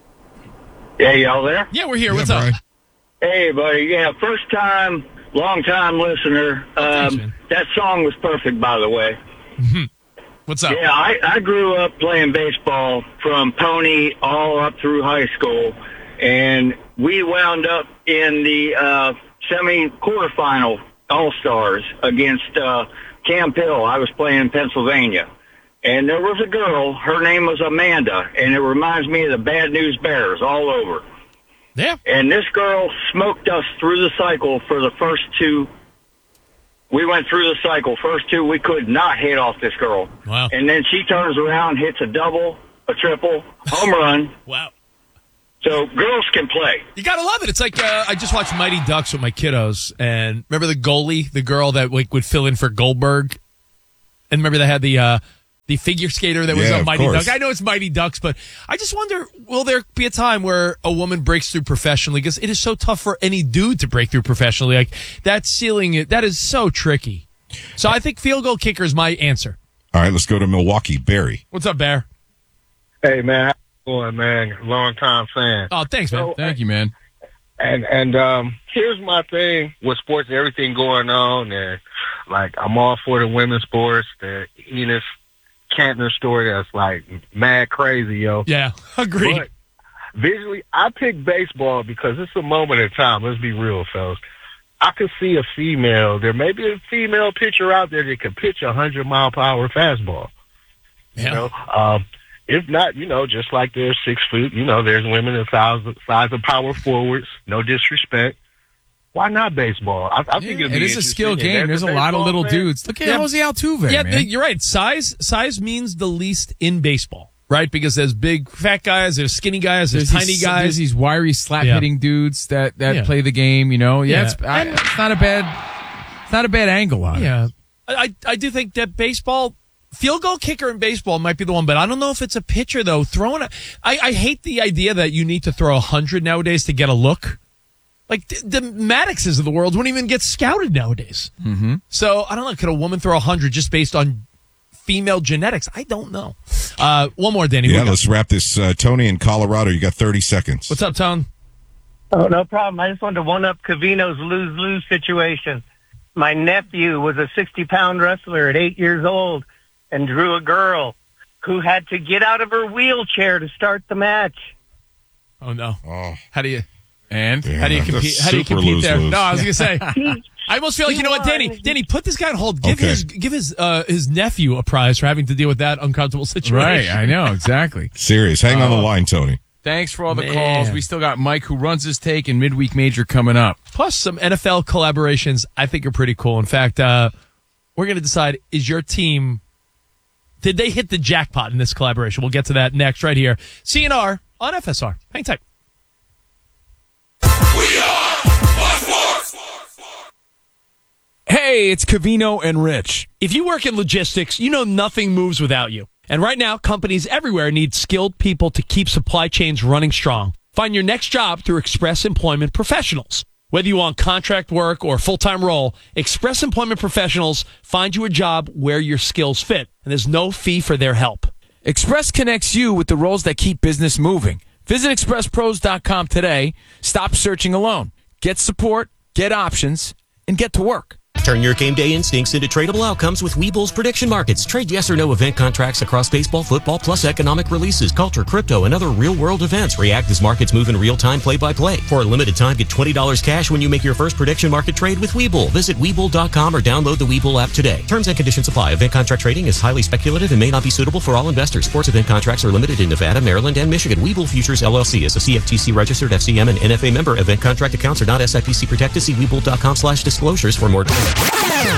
Speaker 3: Yeah, y'all there?
Speaker 2: Yeah, we're here. What's up?
Speaker 3: Hey, buddy. Yeah, first time, long time listener. Um, that song was perfect, by the way.
Speaker 2: What's up?
Speaker 3: Yeah, I, I grew up playing baseball from Pony all up through high school, and we wound up in the uh, semi-quarterfinal All-Stars against uh, Camp Hill. I was playing in Pennsylvania. And there was a girl, her name was Amanda, and it reminds me of the Bad News Bears all over.
Speaker 2: Yeah.
Speaker 3: And this girl smoked us through the cycle for the first two. We went through the cycle. First two, we could not hit off this girl.
Speaker 2: Wow.
Speaker 3: And then she turns around, hits a double, a triple, home run.
Speaker 2: Wow.
Speaker 3: So girls can play.
Speaker 2: You gotta love it. It's like uh, I just watched Mighty Ducks with my kiddos, and remember the goalie, the girl that like would fill in for Goldberg, and remember they had the uh, the figure skater that was
Speaker 5: Yeah,
Speaker 2: on
Speaker 5: of
Speaker 2: Mighty
Speaker 5: course.
Speaker 2: Ducks. I know it's Mighty Ducks, but I just wonder, will there be a time where a woman breaks through professionally? Because it is so tough for any dude to break through professionally. Like that ceiling, that is so tricky. So I think field goal kicker is my answer.
Speaker 5: All right, let's go to Milwaukee. Barry.
Speaker 2: What's up, Bear?
Speaker 6: Hey, man. How you doing, man? Long time fan.
Speaker 2: Oh, thanks, man.
Speaker 6: So,
Speaker 1: Thank you, man.
Speaker 6: And and um, here's my thing with sports, everything going on, and like I'm all for the women's sports. The Enos Cantner story that's like mad crazy, yo.
Speaker 2: Yeah, agreed.
Speaker 6: But visually, I pick baseball because it's a moment in time. Let's be real, fellas. I could see a female. There may be a female pitcher out there that could pitch a hundred mile per hour fastball.
Speaker 2: Yeah.
Speaker 6: You know, um, if not, you know, just like there's six foot, you know, there's women the size size of power forwards. No disrespect. Why not baseball? I, I think it'd
Speaker 1: It
Speaker 6: be
Speaker 1: is a skill
Speaker 6: interesting.
Speaker 1: game.
Speaker 6: And
Speaker 1: There's
Speaker 6: as
Speaker 1: a lot of
Speaker 6: baseball
Speaker 1: little
Speaker 6: fan-
Speaker 1: dudes. Look at Jose Altuve,
Speaker 2: Yeah,
Speaker 1: man.
Speaker 2: you're right. Size size means the least in baseball, right? Because there's big fat guys, there's skinny guys, there's,
Speaker 1: There's
Speaker 2: tiny
Speaker 1: these,
Speaker 2: guys.
Speaker 1: There's these wiry slap
Speaker 2: Yeah.
Speaker 1: hitting dudes that, that
Speaker 2: Yeah.
Speaker 1: play the game. You know, yeah,
Speaker 2: Yeah.
Speaker 1: It's, I, it's not a bad, it's not a bad angle on it.
Speaker 2: Yeah, I I do think that baseball field goal kicker in baseball might be the one, but I don't know if it's a pitcher though. Throwing, a, I I hate the idea that you need to throw a hundred nowadays to get a look. Like the, the Maddoxes of the world wouldn't even get scouted nowadays.
Speaker 1: Mm-hmm.
Speaker 2: So I don't know. Could a woman throw a hundred just based on female genetics? I don't know. Uh, one more, Danny.
Speaker 5: Yeah,
Speaker 2: What we
Speaker 5: let's wrap this. Uh, Tony in Colorado, you got thirty seconds.
Speaker 2: What's up, Tone?
Speaker 23: Oh, no problem. I just wanted to one-up Covino's lose-lose situation. My nephew was a sixty-pound wrestler at eight years old and drew a girl who had to get out of her wheelchair to start the match.
Speaker 2: Oh, no.
Speaker 5: Oh.
Speaker 2: How do you...
Speaker 1: And
Speaker 5: Yeah,
Speaker 2: How do you
Speaker 5: that's
Speaker 2: compete? How do you
Speaker 5: super
Speaker 2: compete there?
Speaker 5: lose-lose.
Speaker 2: No, I was gonna say. I almost feel like
Speaker 23: He
Speaker 2: you know what,
Speaker 23: won.
Speaker 2: Danny. Danny, put this guy on hold. Give
Speaker 5: Okay.
Speaker 2: his give his uh, his nephew a prize for having to deal with that uncomfortable situation.
Speaker 1: Right, I know, exactly.
Speaker 5: Serious. Hang on the
Speaker 1: Oh.
Speaker 5: line, Tony.
Speaker 1: Thanks for all the
Speaker 2: Man.
Speaker 1: calls. We still got Mike who runs his take and midweek major coming up.
Speaker 2: Plus some N F L collaborations I think are pretty cool. In fact, uh, we're gonna decide is your team did they hit the jackpot in this collaboration? We'll get to that next right here. C N R on F S R. Hang tight.
Speaker 1: Hey, it's Covino and Rich.
Speaker 2: If you work in logistics, you know nothing moves without you. And right now, companies everywhere need skilled people to keep supply chains running strong. Find your next job through Express Employment Professionals. Whether you want contract work or a full-time role, Express Employment Professionals find you a job where your skills fit, and there's no fee for their help.
Speaker 1: Express connects you with the roles that keep business moving. Visit express pros dot com today. Stop searching alone. Get support, get options, and get to work.
Speaker 8: Turn your game day instincts into tradable outcomes with Webull's prediction markets. Trade yes or no event contracts across baseball, football, plus economic releases, culture, crypto, and other real-world events. React as markets move in real time, play-by-play. For a limited time, get twenty dollars cash when you make your first prediction market trade with Webull. Visit Webull dot com or download the Webull app today. Terms and conditions apply. Event contract trading is highly speculative and may not be suitable for all investors. Sports event contracts are limited in Nevada, Maryland, and Michigan. Webull Futures, L L C is a C F T C registered F C M and N F A member. Event contract accounts are not S I P C protected. See Webull dot com slash disclosures for more details.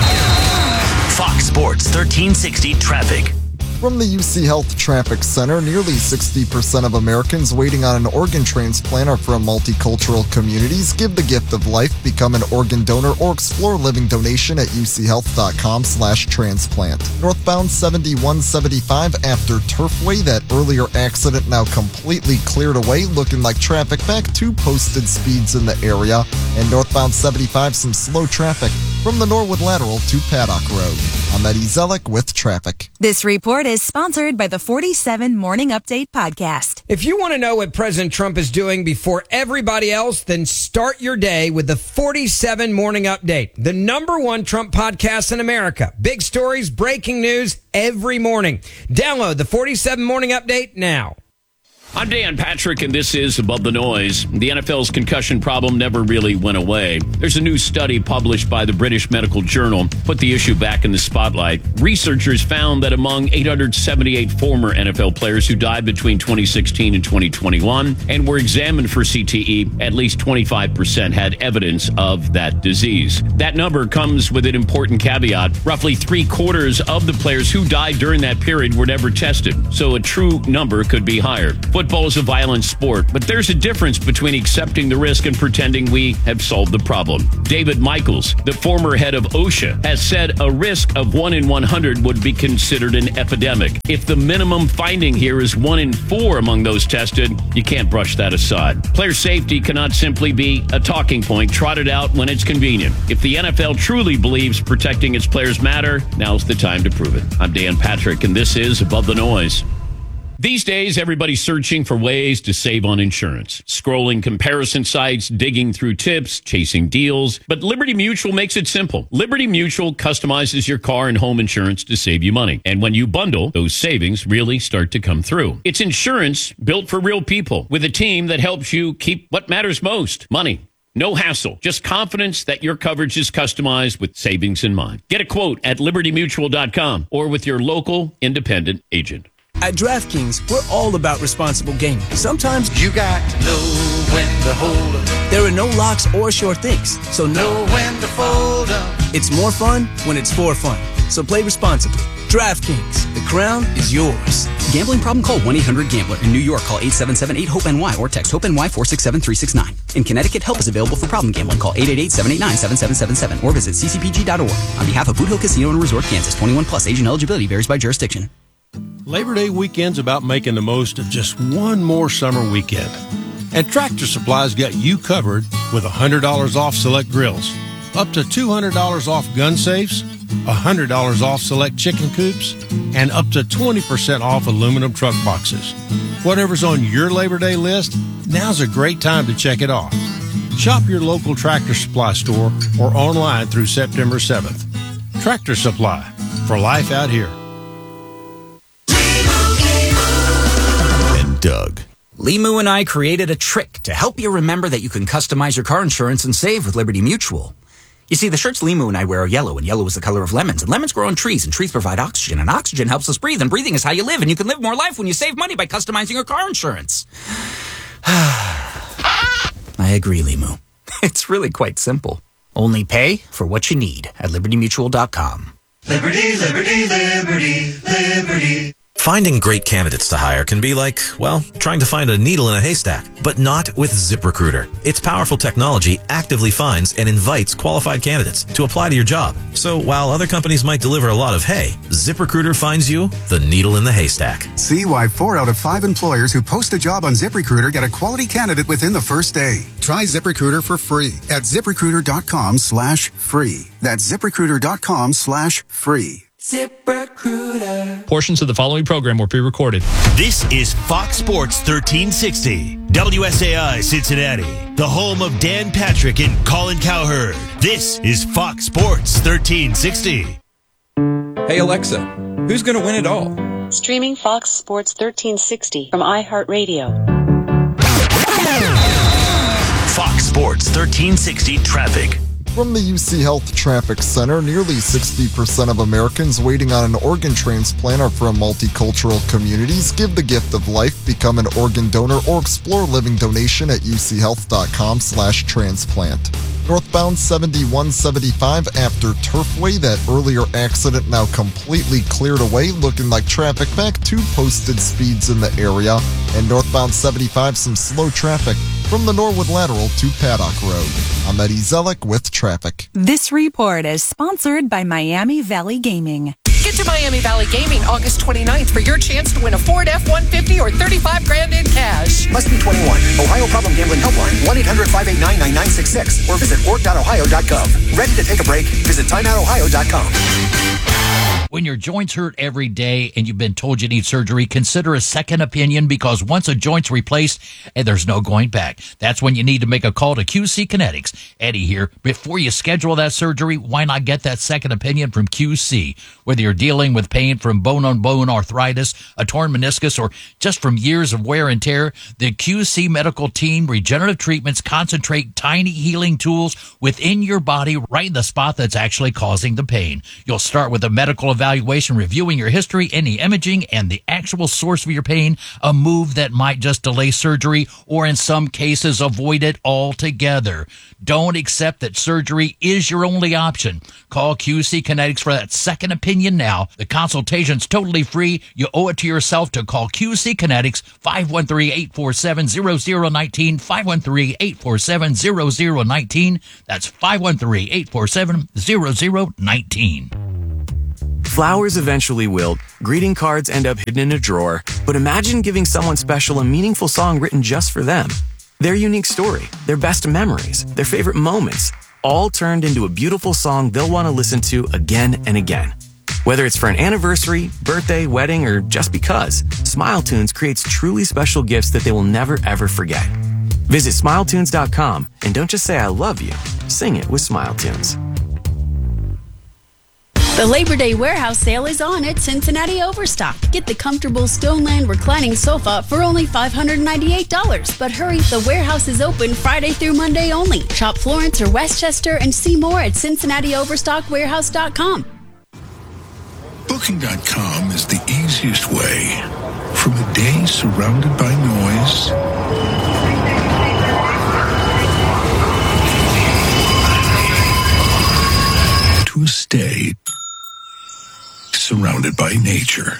Speaker 7: Fox Sports thirteen sixty traffic.
Speaker 9: From the U C Health Traffic Center, nearly sixty percent of Americans waiting on an organ transplant are from multicultural communities. Give the gift of life, become an organ donor, or explore living donation at U C health dot com slash transplant. Northbound seventy-one seventy-five after Turfway, that earlier accident now completely cleared away, looking like traffic back to posted speeds in the area. And northbound seventy-five, some slow traffic from the Norwood Lateral to Paddock Road. I'm Eddie Zellick with traffic.
Speaker 10: This report is sponsored by the forty-seven Morning Update podcast.
Speaker 24: If you want to know what President Trump is doing before everybody else, then start your day with the forty-seven Morning Update, the number one Trump podcast in America. Big stories, breaking news every morning. Download the forty-seven Morning Update now.
Speaker 25: I'm Dan Patrick, and this is Above the Noise. The N F L's concussion problem never really went away. There's a new study published by the British Medical Journal put the issue back in the spotlight. Researchers found that among eight hundred seventy-eight former N F L players who died between twenty sixteen and twenty twenty-one and were examined for C T E, at least twenty-five percent had evidence of that disease. That number comes with an important caveat. Roughly three quarters of the players who died during that period were never tested, so a true number could be higher. Football is a violent sport, but there's a difference between accepting the risk and pretending we have solved the problem. David Michaels, the former head of OSHA, has said a risk of one in one hundred would be considered an epidemic. If the minimum finding here is one in four among those tested, you can't brush that aside. Player safety cannot simply be a talking point trotted out when it's convenient. If the N F L truly believes protecting its players matter, now's the time to prove it. I'm Dan Patrick, and this is Above the Noise. These days, everybody's searching for ways to save on insurance. Scrolling comparison sites, digging through tips, chasing deals. But Liberty Mutual makes it simple. Liberty Mutual customizes your car and home insurance to save you money. And when you bundle, those savings really start to come through. It's insurance built for real people with a team that helps you keep what matters most, money. No hassle, just confidence that your coverage is customized with savings in mind. Get a quote at liberty mutual dot com or with your local independent agent.
Speaker 26: At DraftKings, we're all about responsible gaming. Sometimes you got to know when to hold up. There are no locks or sure things, so know when to fold up. It's more fun when it's for fun. So play responsibly. DraftKings, the crown is yours.
Speaker 27: Gambling problem? Call one eight hundred gambler. In New York, call eight seven seven eight hope N Y or text HOPE-NY four six seven three six nine. In Connecticut, help is available for problem gambling. Call eight eight eight seven eight nine seven seven seven seven or visit c c p g dot org. On behalf of Boot Hill Casino and Resort, Kansas, twenty-one plus, age and eligibility varies by jurisdiction.
Speaker 28: Labor Day weekend's about making the most of just one more summer weekend. And Tractor Supply's got you covered with one hundred dollars off select grills, up to two hundred dollars off gun safes, one hundred dollars off select chicken coops, and up to twenty percent off aluminum truck boxes. Whatever's on your Labor Day list, now's a great time to check it off. Shop your local Tractor Supply store or online through September seventh. Tractor Supply, for life out here.
Speaker 29: Doug. Limu and I created a trick to help you remember that you can customize your car insurance and save with Liberty Mutual. You see, the shirts Limu and I wear are yellow, and yellow is the color of lemons, and lemons grow on trees, and trees provide oxygen, and oxygen helps us breathe, and breathing is how you live, and you can live more life when you save money by customizing your car insurance. I agree, Limu. It's really quite simple. Only pay for what you need at liberty mutual dot com.
Speaker 30: Liberty, liberty, liberty, liberty.
Speaker 31: Finding great candidates to hire can be like, well, trying to find a needle in a haystack, but not with ZipRecruiter. Its powerful technology actively finds and invites qualified candidates to apply to your job. So while other companies might deliver a lot of hay, ZipRecruiter finds you the needle in the haystack.
Speaker 32: See why four out of five employers who post a job on ZipRecruiter get a quality candidate within the first day. Try ZipRecruiter for free at ZipRecruiter.com slash free. That's ZipRecruiter.com slash free.
Speaker 2: ZipRecruiter. Portions of the following program were pre-recorded.
Speaker 7: This is Fox Sports thirteen sixty. W S A I Cincinnati, the home of Dan Patrick and Colin Cowherd. This is Fox Sports thirteen sixty.
Speaker 11: Hey Alexa, who's going to win it all?
Speaker 12: Streaming Fox Sports thirteen sixty from iHeartRadio.
Speaker 7: Fox Sports thirteen sixty traffic.
Speaker 9: From the U C Health Traffic Center, nearly sixty percent of Americans waiting on an organ transplant are from multicultural communities. Give the gift of life, become an organ donor, or explore living donation at uchealth.com slash transplant. Northbound seventy-one seventy-five after Turfway, that earlier accident now completely cleared away, looking like traffic back to posted speeds in the area. And northbound seventy-five, some slow traffic from the Norwood Lateral to Paddock Road. I'm Eddie Zellick with traffic.
Speaker 10: This report is sponsored by Miami Valley Gaming.
Speaker 13: Get to Miami Valley Gaming August twenty-ninth for your chance to win a Ford F one fifty or thirty-five grand in cash.
Speaker 14: Must be twenty-one. Ohio Problem Gambling Helpline, one eight hundred five eight nine nine nine six six, or visit org dot ohio dot gov. Ready to take a break? Visit time out ohio dot com.
Speaker 15: When your joints hurt every day and you've been told you need surgery, consider a second opinion, because once a joint's replaced, and there's no going back. That's when you need to make a call to Q C Kinetics. Eddie here. Before you schedule that surgery, why not get that second opinion from Q C? Whether you're dealing with pain from bone-on-bone arthritis, a torn meniscus, or just from years of wear and tear, the Q C medical team regenerative treatments concentrate tiny healing tools within your body right in the spot that's actually causing the pain. You'll start with a medical evaluation, reviewing your history, any imaging, and the actual source of your pain, a move that might just delay surgery or in some cases avoid it altogether. Don't accept that surgery is your only option. Call Q C Kinetics for that second opinion now. The consultation's totally free. You owe it to yourself to call Q C Kinetics, five one three, eight four seven, zero zero one nine, five one three, eight four seven, zero zero one nine. That's five one three, eight four seven, zero zero one nine.
Speaker 16: Flowers eventually wilt, greeting cards end up hidden in a drawer, but imagine giving someone special a meaningful song written just for them. Their unique story, their best memories, their favorite moments, all turned into a beautiful song they'll want to listen to again and again. Whether it's for an anniversary, birthday, wedding, or just because, Smile Tunes creates truly special gifts that they will never ever forget. Visit smile tunes dot com and don't just say I love you, sing it with Smile Tunes.
Speaker 17: The Labor Day warehouse sale is on at Cincinnati Overstock. Get the comfortable Stoneland reclining sofa for only five hundred ninety-eight dollars. But hurry, the warehouse is open Friday through Monday only. Shop Florence or Westchester and see more at cincinnati overstock warehouse dot com.
Speaker 18: Booking dot com is the easiest way. From a day surrounded by noise to a stay surrounded by nature.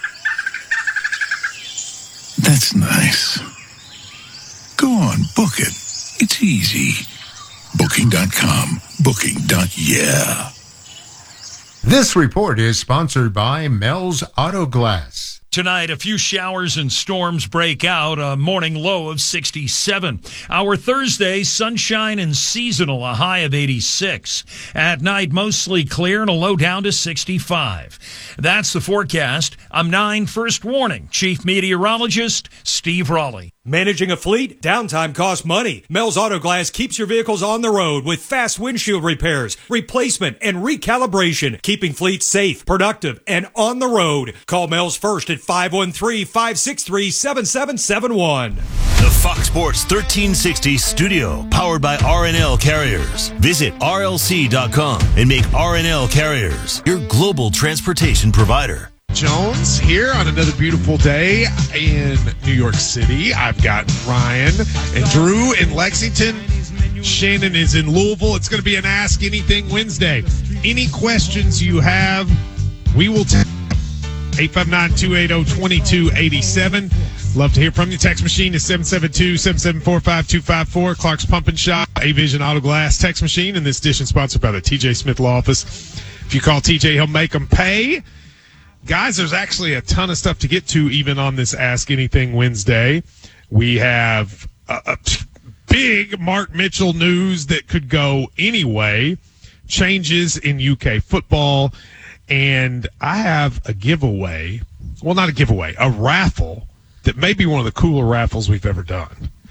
Speaker 18: That's nice. Go on, book it. It's easy. Booking dot com. Booking. Yeah.
Speaker 19: This report is sponsored by Mel's Auto Glass.
Speaker 20: Tonight, a few showers and storms break out, a morning low of sixty-seven. Our Thursday, sunshine and seasonal, a high of eighty-six. At night, mostly clear and a low down to sixty-five. That's the forecast. I'm nine First Warning Chief Meteorologist Steve Raleigh.
Speaker 21: Managing a fleet? Downtime costs money. Mel's Auto Glass keeps your vehicles on the road with fast windshield repairs, replacement, and recalibration, keeping fleets safe, productive, and on the road. Call Mel's first at five one three, five six three, seven seven seven one.
Speaker 7: The Fox Sports thirteen sixty studio, powered by R N L Carriers. Visit R L C dot com and make R N L Carriers your global transportation provider.
Speaker 19: Jones here on another beautiful day in New York City. I've got Ryan and Drew in Lexington. Shannon is in Louisville. It's going to be an Ask Anything Wednesday. Any questions you have, we will take eight five nine, two eight zero, two two eight seven. Love to hear from you. Text machine is seven seven two, seven seven four, five two five four. Clark's Pump and Shop, A-Vision Auto Glass text machine. And this edition sponsored by the T J Smith Law Office. If you call T J, he'll make them pay. Guys, there's actually a ton of stuff to get to even on this Ask Anything Wednesday. We have a, a big Mark Mitchell news that could go anyway, changes in U K football, and I have a giveaway. Well, not a giveaway, a raffle that may be one of the cooler raffles we've ever done.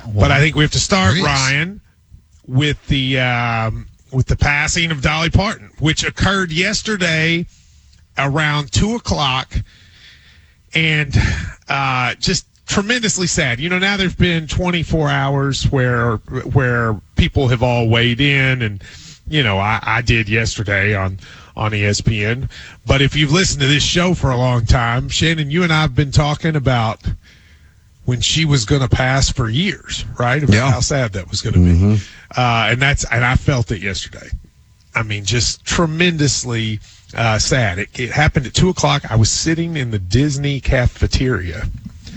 Speaker 19: But I think we have to start,
Speaker 1: There is.
Speaker 19: Ryan, with the um, with the passing of Dolly Parton, which occurred yesterday around two o'clock, and uh, just tremendously sad. You know, now there've been twenty-four hours where where people have all weighed in, and you know, I, I did yesterday on on E S P N. But if you've listened to this show for a long time, Shannon, you and I have been talking about when she was going to pass for years, right? About
Speaker 1: Yeah.
Speaker 19: how sad that was going to be. Uh, and that's, and I felt it yesterday. I mean, just tremendously uh, sad. It, it happened at two o'clock. I was sitting in the Disney cafeteria,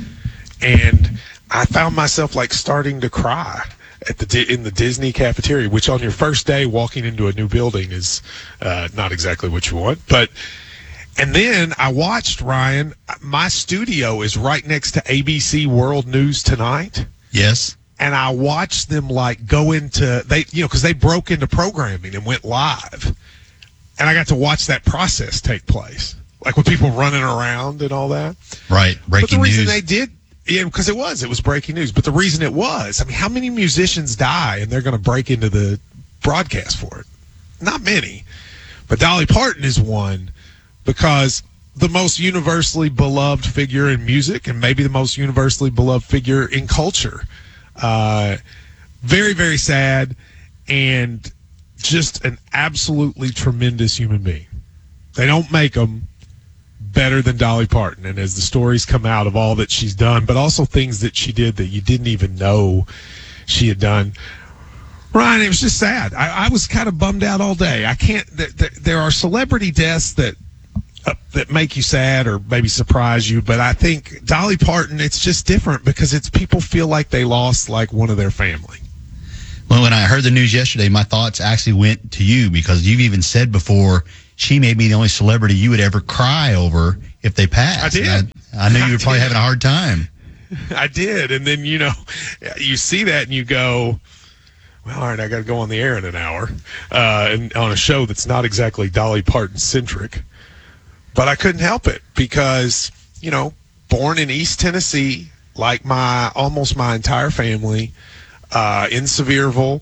Speaker 19: and I found myself like starting to cry at the Di- in the Disney cafeteria, which on your first day walking into a new building is uh, not exactly what you want. But and then I watched, Ryan. My studio is right next to A B C World News Tonight.
Speaker 1: Yes.
Speaker 19: And I watched them like go into they, you know, because they broke into programming and went live, and I got to watch that process take place, like with people running around and all that.
Speaker 1: Right. Breaking
Speaker 19: but the reason
Speaker 1: news.
Speaker 19: they did, yeah, because it was, it was breaking news. But the reason it was, I mean, how many musicians die and they're going to break into the broadcast for it? Not many. But Dolly Parton is one, because the most universally beloved figure in music, and maybe the most universally beloved figure in culture. Uh, very, very sad, and just an absolutely tremendous human being. They don't make them better than Dolly Parton. And as the stories come out of all that she's done, but also things that she did that you didn't even know she had done, Ryan, it was just sad. I, I was kind of bummed out all day. I can't. Th- th- there are celebrity deaths that uh, that make you sad or maybe surprise you, but I think Dolly Parton, it's just different because it's people feel like they lost like one of their family.
Speaker 1: Well, when I heard the news yesterday, my thoughts actually went to you, because you've even said before she may be the only celebrity you would ever cry over if they passed.
Speaker 19: I did.
Speaker 1: And I, I knew you were
Speaker 19: I
Speaker 1: probably
Speaker 19: did.
Speaker 1: having a hard time.
Speaker 19: I did, and then you know, you see that and you go, well, all right, I got to go on the air in an hour, uh, and on a show that's not exactly Dolly Parton centric. But I couldn't help it because, you know, born in East Tennessee, like my almost my entire family, uh, in Sevierville,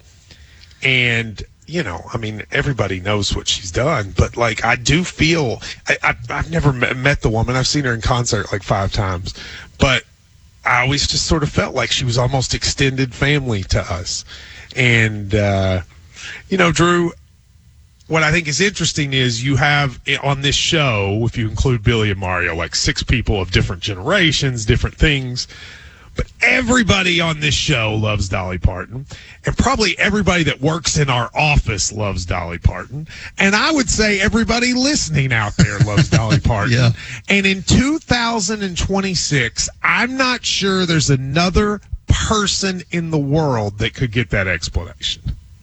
Speaker 19: and you know, I mean, everybody knows what she's done, but like I do feel I, I, I've never met, met the woman. I've seen her in concert like five times, but I always just sort of felt like she was almost extended family to us. And, uh, you know, Drew, what I think is interesting is you have on this show, if you include Billy and Mario, like six people of different generations, different things. But everybody on this show loves Dolly Parton. And probably everybody that works in our office loves Dolly Parton. And I would say everybody listening out there loves Dolly Parton.
Speaker 1: Yeah.
Speaker 19: And in two thousand twenty-six, I'm not sure there's another person in the world that could get that explanation.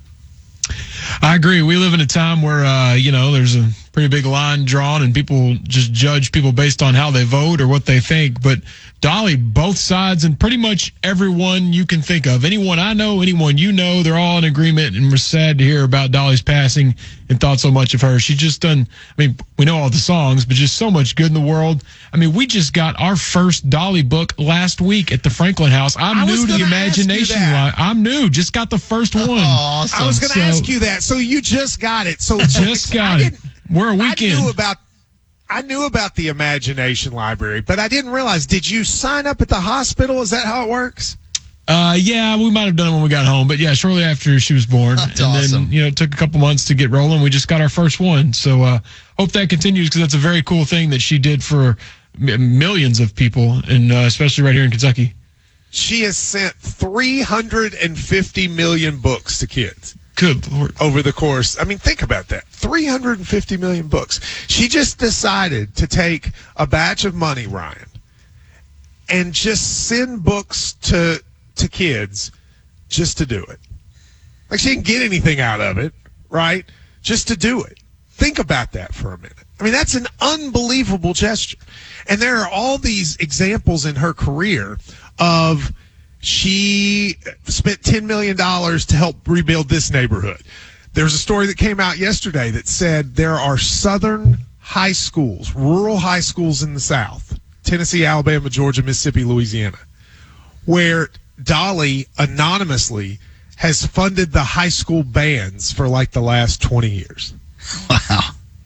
Speaker 3: I agree. We live in a time where, uh, you know, there's a pretty big line drawn and people just judge people based on how they vote or what they think. But Dolly, both sides and pretty much everyone you can think of, anyone I know, anyone you know, they're all in agreement, and we're sad to hear about Dolly's passing and thought so much of her. She just done, I mean, we know all the songs, but just so much good in the world. I mean, we just got our first Dolly book last week at the Franklin House. I'm
Speaker 19: I was
Speaker 3: new to the
Speaker 19: gonna ask you
Speaker 3: imagination
Speaker 19: that.
Speaker 3: line. I'm new, just got the first one.
Speaker 1: Awesome.
Speaker 19: I was going to
Speaker 3: So-
Speaker 19: ask you that. So you just got it. So
Speaker 3: Just got
Speaker 19: I
Speaker 3: it.
Speaker 19: didn't-
Speaker 3: We're a
Speaker 19: I
Speaker 3: weekend.
Speaker 19: knew about I knew about the Imagination Library, but I didn't realize. Did you sign up at the hospital? Is that how it works?
Speaker 3: Uh, yeah, we might have done it when we got home, but yeah, shortly after she was born.
Speaker 1: That's
Speaker 3: and
Speaker 1: awesome.
Speaker 3: then, you know, it took a couple months to get rolling. We just got our first one. So, uh, hope that continues, because that's a very cool thing that she did for m- millions of people, and uh, especially right here in Kentucky.
Speaker 19: She has sent three hundred fifty million books to kids.
Speaker 3: Good Lord.
Speaker 19: Over the course. I mean, think about that. three hundred fifty million books. She just decided to take a batch of money, Ryan, and just send books to to kids just to do it. Like, she didn't get anything out of it, right? Just to do it. Think about that for a minute. I mean, that's an unbelievable gesture. And there are all these examples in her career of she spent ten million dollars to help rebuild this neighborhood. There's a story that came out yesterday that said there are southern high schools, rural high schools in the South, Tennessee, Alabama, Georgia, Mississippi, Louisiana, where Dolly anonymously has funded the high school bands for like the last twenty years.
Speaker 1: Wow.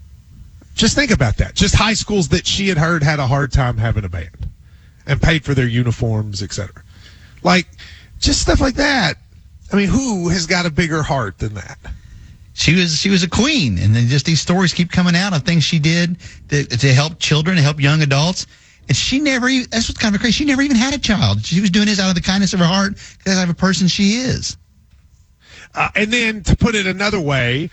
Speaker 19: Just think about that. Just high schools that she had heard had a hard time having a band and paid for their uniforms, et cetera. Like, just stuff like that. I mean, who has got a bigger heart than that?
Speaker 1: She was she was a queen, and then just these stories keep coming out of things she did to, to help children, to help young adults. And she never even, that's what's kind of crazy, she never even had a child. She was doing this out of the kindness of her heart because that's the type of person she is.
Speaker 19: Uh, and then to put it another way,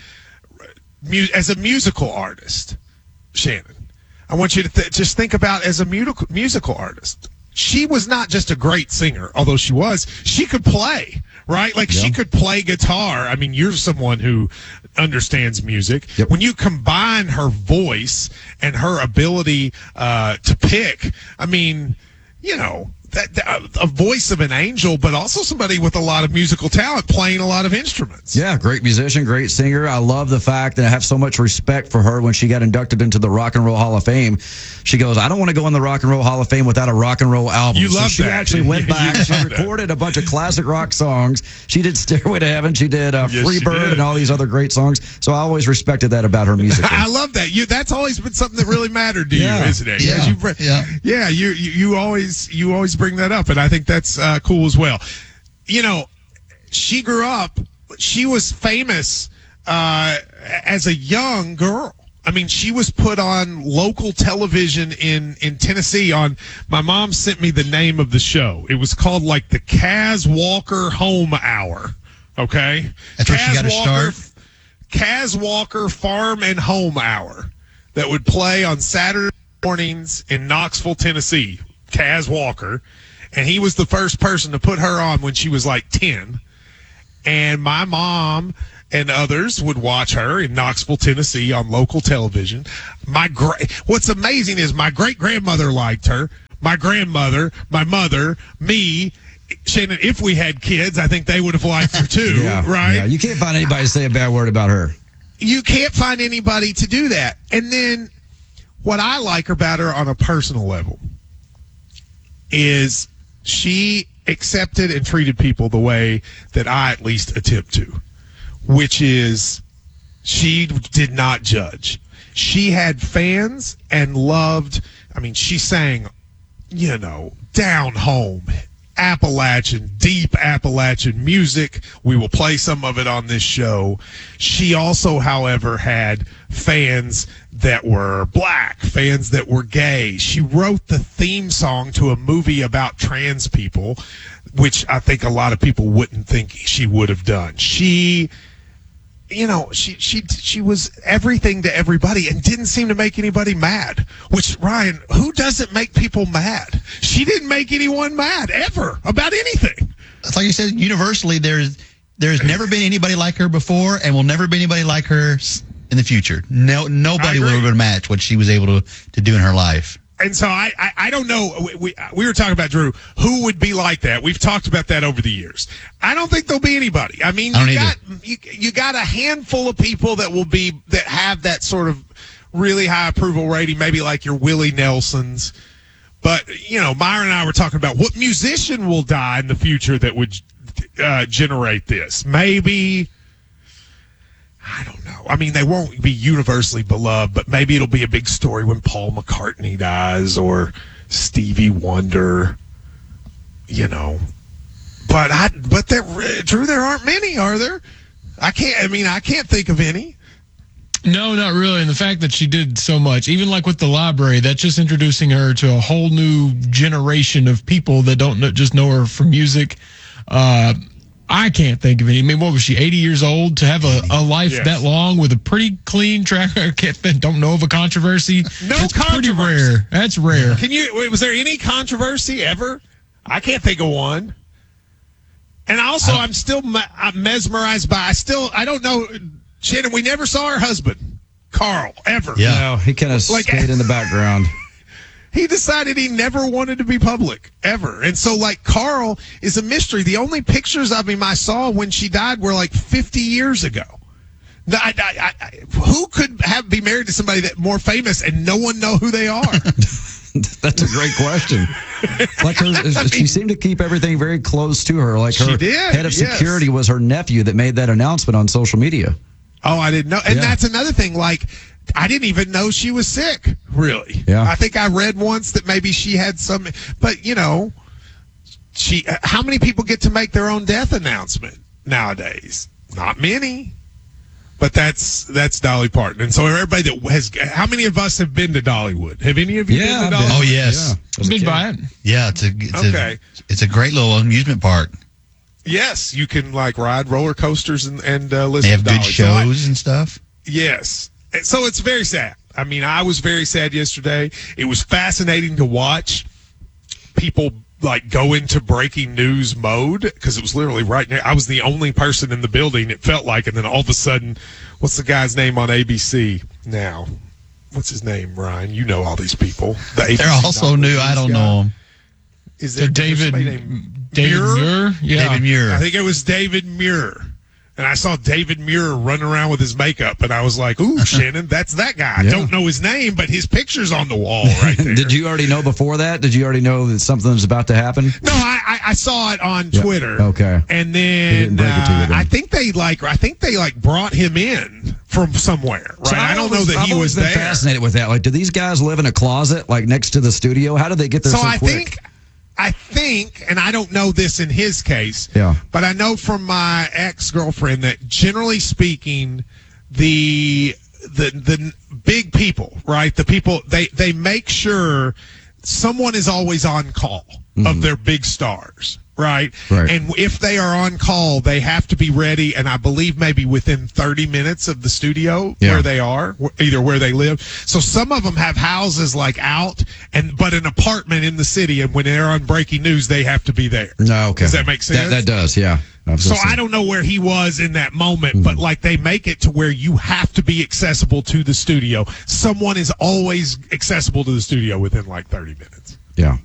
Speaker 19: mu- as a musical artist, Shannon, I want you to th- just think about as a musical musical artist. She was not just a great singer, although she was. She could play, right? Like yeah. she could play guitar. I mean, you're someone who understands music. Yep. When you combine her voice and her ability uh, to pick, I mean, you know, that, that, a voice of an angel, but also somebody with a lot of musical talent playing a lot of instruments.
Speaker 4: Yeah, great musician, great singer. I love the fact that I have so much respect for her when she got inducted into the Rock and Roll Hall of Fame. She goes, I don't want to go in the Rock and Roll Hall of Fame without a rock and roll album.
Speaker 19: You
Speaker 4: so
Speaker 19: love
Speaker 4: she
Speaker 19: that.
Speaker 4: actually went back. She recorded a bunch of classic rock songs. She did Stairway to Heaven. She did uh, yes, Free Bird did. And all these other great songs. So I always respected that about her music.
Speaker 19: I love that. You That's always been something that really mattered to
Speaker 4: yeah.
Speaker 19: you, isn't it?
Speaker 1: Yeah.
Speaker 19: You,
Speaker 1: yeah.
Speaker 19: Yeah. You, you you always you always bring that up, and I think that's uh, cool as well. You know, she grew up. She was famous uh, as a young girl. I mean, she was put on local television in, in Tennessee on, my mom sent me the name of the show. It was called like the Kaz Walker Home Hour. Okay?
Speaker 1: That's where she got her start.
Speaker 19: Kaz Walker Farm and Home Hour that would play on Saturday mornings in Knoxville, Tennessee. Kaz Walker. And he was the first person to put her on when she was like ten. And my mom and others would watch her in Knoxville, Tennessee on local television. My gra- What's amazing is my great-grandmother liked her. My grandmother, my mother, me, Shannon, if we had kids, I think they would have liked her too,
Speaker 4: yeah,
Speaker 19: right?
Speaker 4: Yeah, you can't find anybody to say a bad word about her.
Speaker 19: You can't find anybody to do that. And then what I like about her on a personal level is she accepted and treated people the way that I at least attempt to, which is she did not judge. She had fans and loved, I mean, she sang, you know, down home, Appalachian, deep Appalachian music. We will play some of it on this show. She also, however, had fans that were black, fans that were gay. She wrote the theme song to a movie about trans people, which I think a lot of people wouldn't think she would have done. She, you know, she she she was everything to everybody and didn't seem to make anybody mad. Which, Ryan, who doesn't make people mad? She didn't make anyone mad ever about anything.
Speaker 1: It's like you said, universally, there's there's never been anybody like her before, and will never be anybody like her in the future. No, nobody will ever match what she was able to to do in her life.
Speaker 19: And so I, I, I don't know. We, we we were talking about, Drew, who would be like that. We've talked about that over the years. I don't think there'll be anybody. I mean,
Speaker 1: I
Speaker 19: you got you, you got a handful of people that will be that have that sort of really high approval rating, maybe like your Willie Nelsons. But you know, Myron and I were talking about what musician will die in the future that would uh, generate this. Maybe. I don't know. I mean, they won't be universally beloved, but maybe it'll be a big story when Paul McCartney dies or Stevie Wonder, you know. But I, but there, Drew, there aren't many, are there? I can't. I mean, I can't think of any.
Speaker 3: No, not really. And the fact that she did so much, even like with the library, that's just introducing her to a whole new generation of people that don't know, just know her from music. Uh, I can't think of any. I mean, what was she, eighty years old? To have a, a life yes. that long with a pretty clean track record, don't know of a controversy?
Speaker 19: No
Speaker 3: That's
Speaker 19: controversy.
Speaker 3: Pretty rare. That's rare.
Speaker 19: Can you? Wait, was there any controversy ever? I can't think of one. And also, uh, I'm still I'm mesmerized by. I still I don't know, Shannon. We never saw her husband, Carl, ever.
Speaker 4: Yeah, no, he kind of like, stayed in the background.
Speaker 19: He decided he never wanted to be public, ever. And so, like, Carl is a mystery. The only pictures of him I saw when she died were, like, fifty years ago. Now, I, I, I, who could have be married to somebody that more famous and no one know who they are?
Speaker 4: That's a great question. Like her, I she mean, seemed to keep everything very close to her. Like her
Speaker 19: did,
Speaker 4: head of
Speaker 19: yes.
Speaker 4: security was her nephew that made that announcement on social media.
Speaker 19: Oh, I didn't know. And
Speaker 4: Yeah.
Speaker 19: that's another thing. Like, I didn't even know she was sick, really.
Speaker 4: Yeah.
Speaker 19: I think I read once that maybe she had some, but you know, she, how many people get to make their own death announcement nowadays? Not many. But that's that's Dolly Parton. And so everybody that has, how many of us have been to Dollywood? Have any of you
Speaker 4: Yeah,
Speaker 19: been to
Speaker 4: I've been.
Speaker 19: Dollywood?
Speaker 1: Oh, yes.
Speaker 3: I've been by it.
Speaker 1: Yeah, it's a it's,
Speaker 19: Okay.
Speaker 1: a it's a great little amusement park.
Speaker 19: Yes, you can like ride roller coasters and, and uh, listen
Speaker 1: They have
Speaker 19: to
Speaker 1: good
Speaker 19: Dolly. So I-
Speaker 1: shows and stuff.
Speaker 19: Yes. So it's very sad. I mean, I was very sad yesterday. It was fascinating to watch people like go into breaking news mode because it was literally right now. I was the only person in the building, it felt like. And then all of a sudden, what's the guy's name on A B C now? What's his name, Ryan? You know all these people. The A B C
Speaker 1: They're also new. I don't
Speaker 19: guy.
Speaker 1: know them.
Speaker 19: Is
Speaker 3: So
Speaker 19: there
Speaker 3: David,
Speaker 19: somebody named
Speaker 3: David
Speaker 19: Muir?
Speaker 3: Muir? Yeah.
Speaker 1: David Muir.
Speaker 19: I think it was David Muir. And I saw David Muir running around with his makeup, and I was like, ooh, Shannon, that's that guy. I
Speaker 4: Yeah.
Speaker 19: don't know his name, but his picture's on the wall right there.
Speaker 4: Did you already know before that? Did you already know that something was about to happen?
Speaker 19: No, I, I, I saw it on
Speaker 4: Yeah.
Speaker 19: Twitter.
Speaker 4: Okay.
Speaker 19: And
Speaker 4: He didn't
Speaker 19: then
Speaker 4: break it to you
Speaker 19: uh,
Speaker 4: then.
Speaker 19: I think they like I think they like brought him in from somewhere, right?
Speaker 4: So
Speaker 19: I don't know
Speaker 4: always-
Speaker 19: that
Speaker 4: I've
Speaker 19: he
Speaker 4: always
Speaker 19: was
Speaker 4: been
Speaker 19: there.
Speaker 4: fascinated with that. Like, do these guys live in a closet like next to the studio? How did they get there
Speaker 19: So
Speaker 4: so,
Speaker 19: I
Speaker 4: quick?
Speaker 19: think I think, and I don't know this in his case,
Speaker 4: Yeah.
Speaker 19: but I know from my ex-girlfriend that generally speaking, the the the big people, right? The people they they make sure someone is always on call of their big stars. Right?
Speaker 4: Right.
Speaker 19: And if they are on call, they have to be ready. And I believe maybe within thirty minutes of the studio
Speaker 4: Yeah.
Speaker 19: where they are, wh- either where they live. So some of them have houses like out and, but an apartment in the city. And when they're on breaking news, they have to be there.
Speaker 4: No, okay.
Speaker 19: Does that make sense?
Speaker 4: That, that does, yeah.
Speaker 19: So I don't know where he was in that moment, but like they make it to where you have to be accessible to the studio. Someone is always accessible to the studio within like thirty minutes.
Speaker 4: Yeah.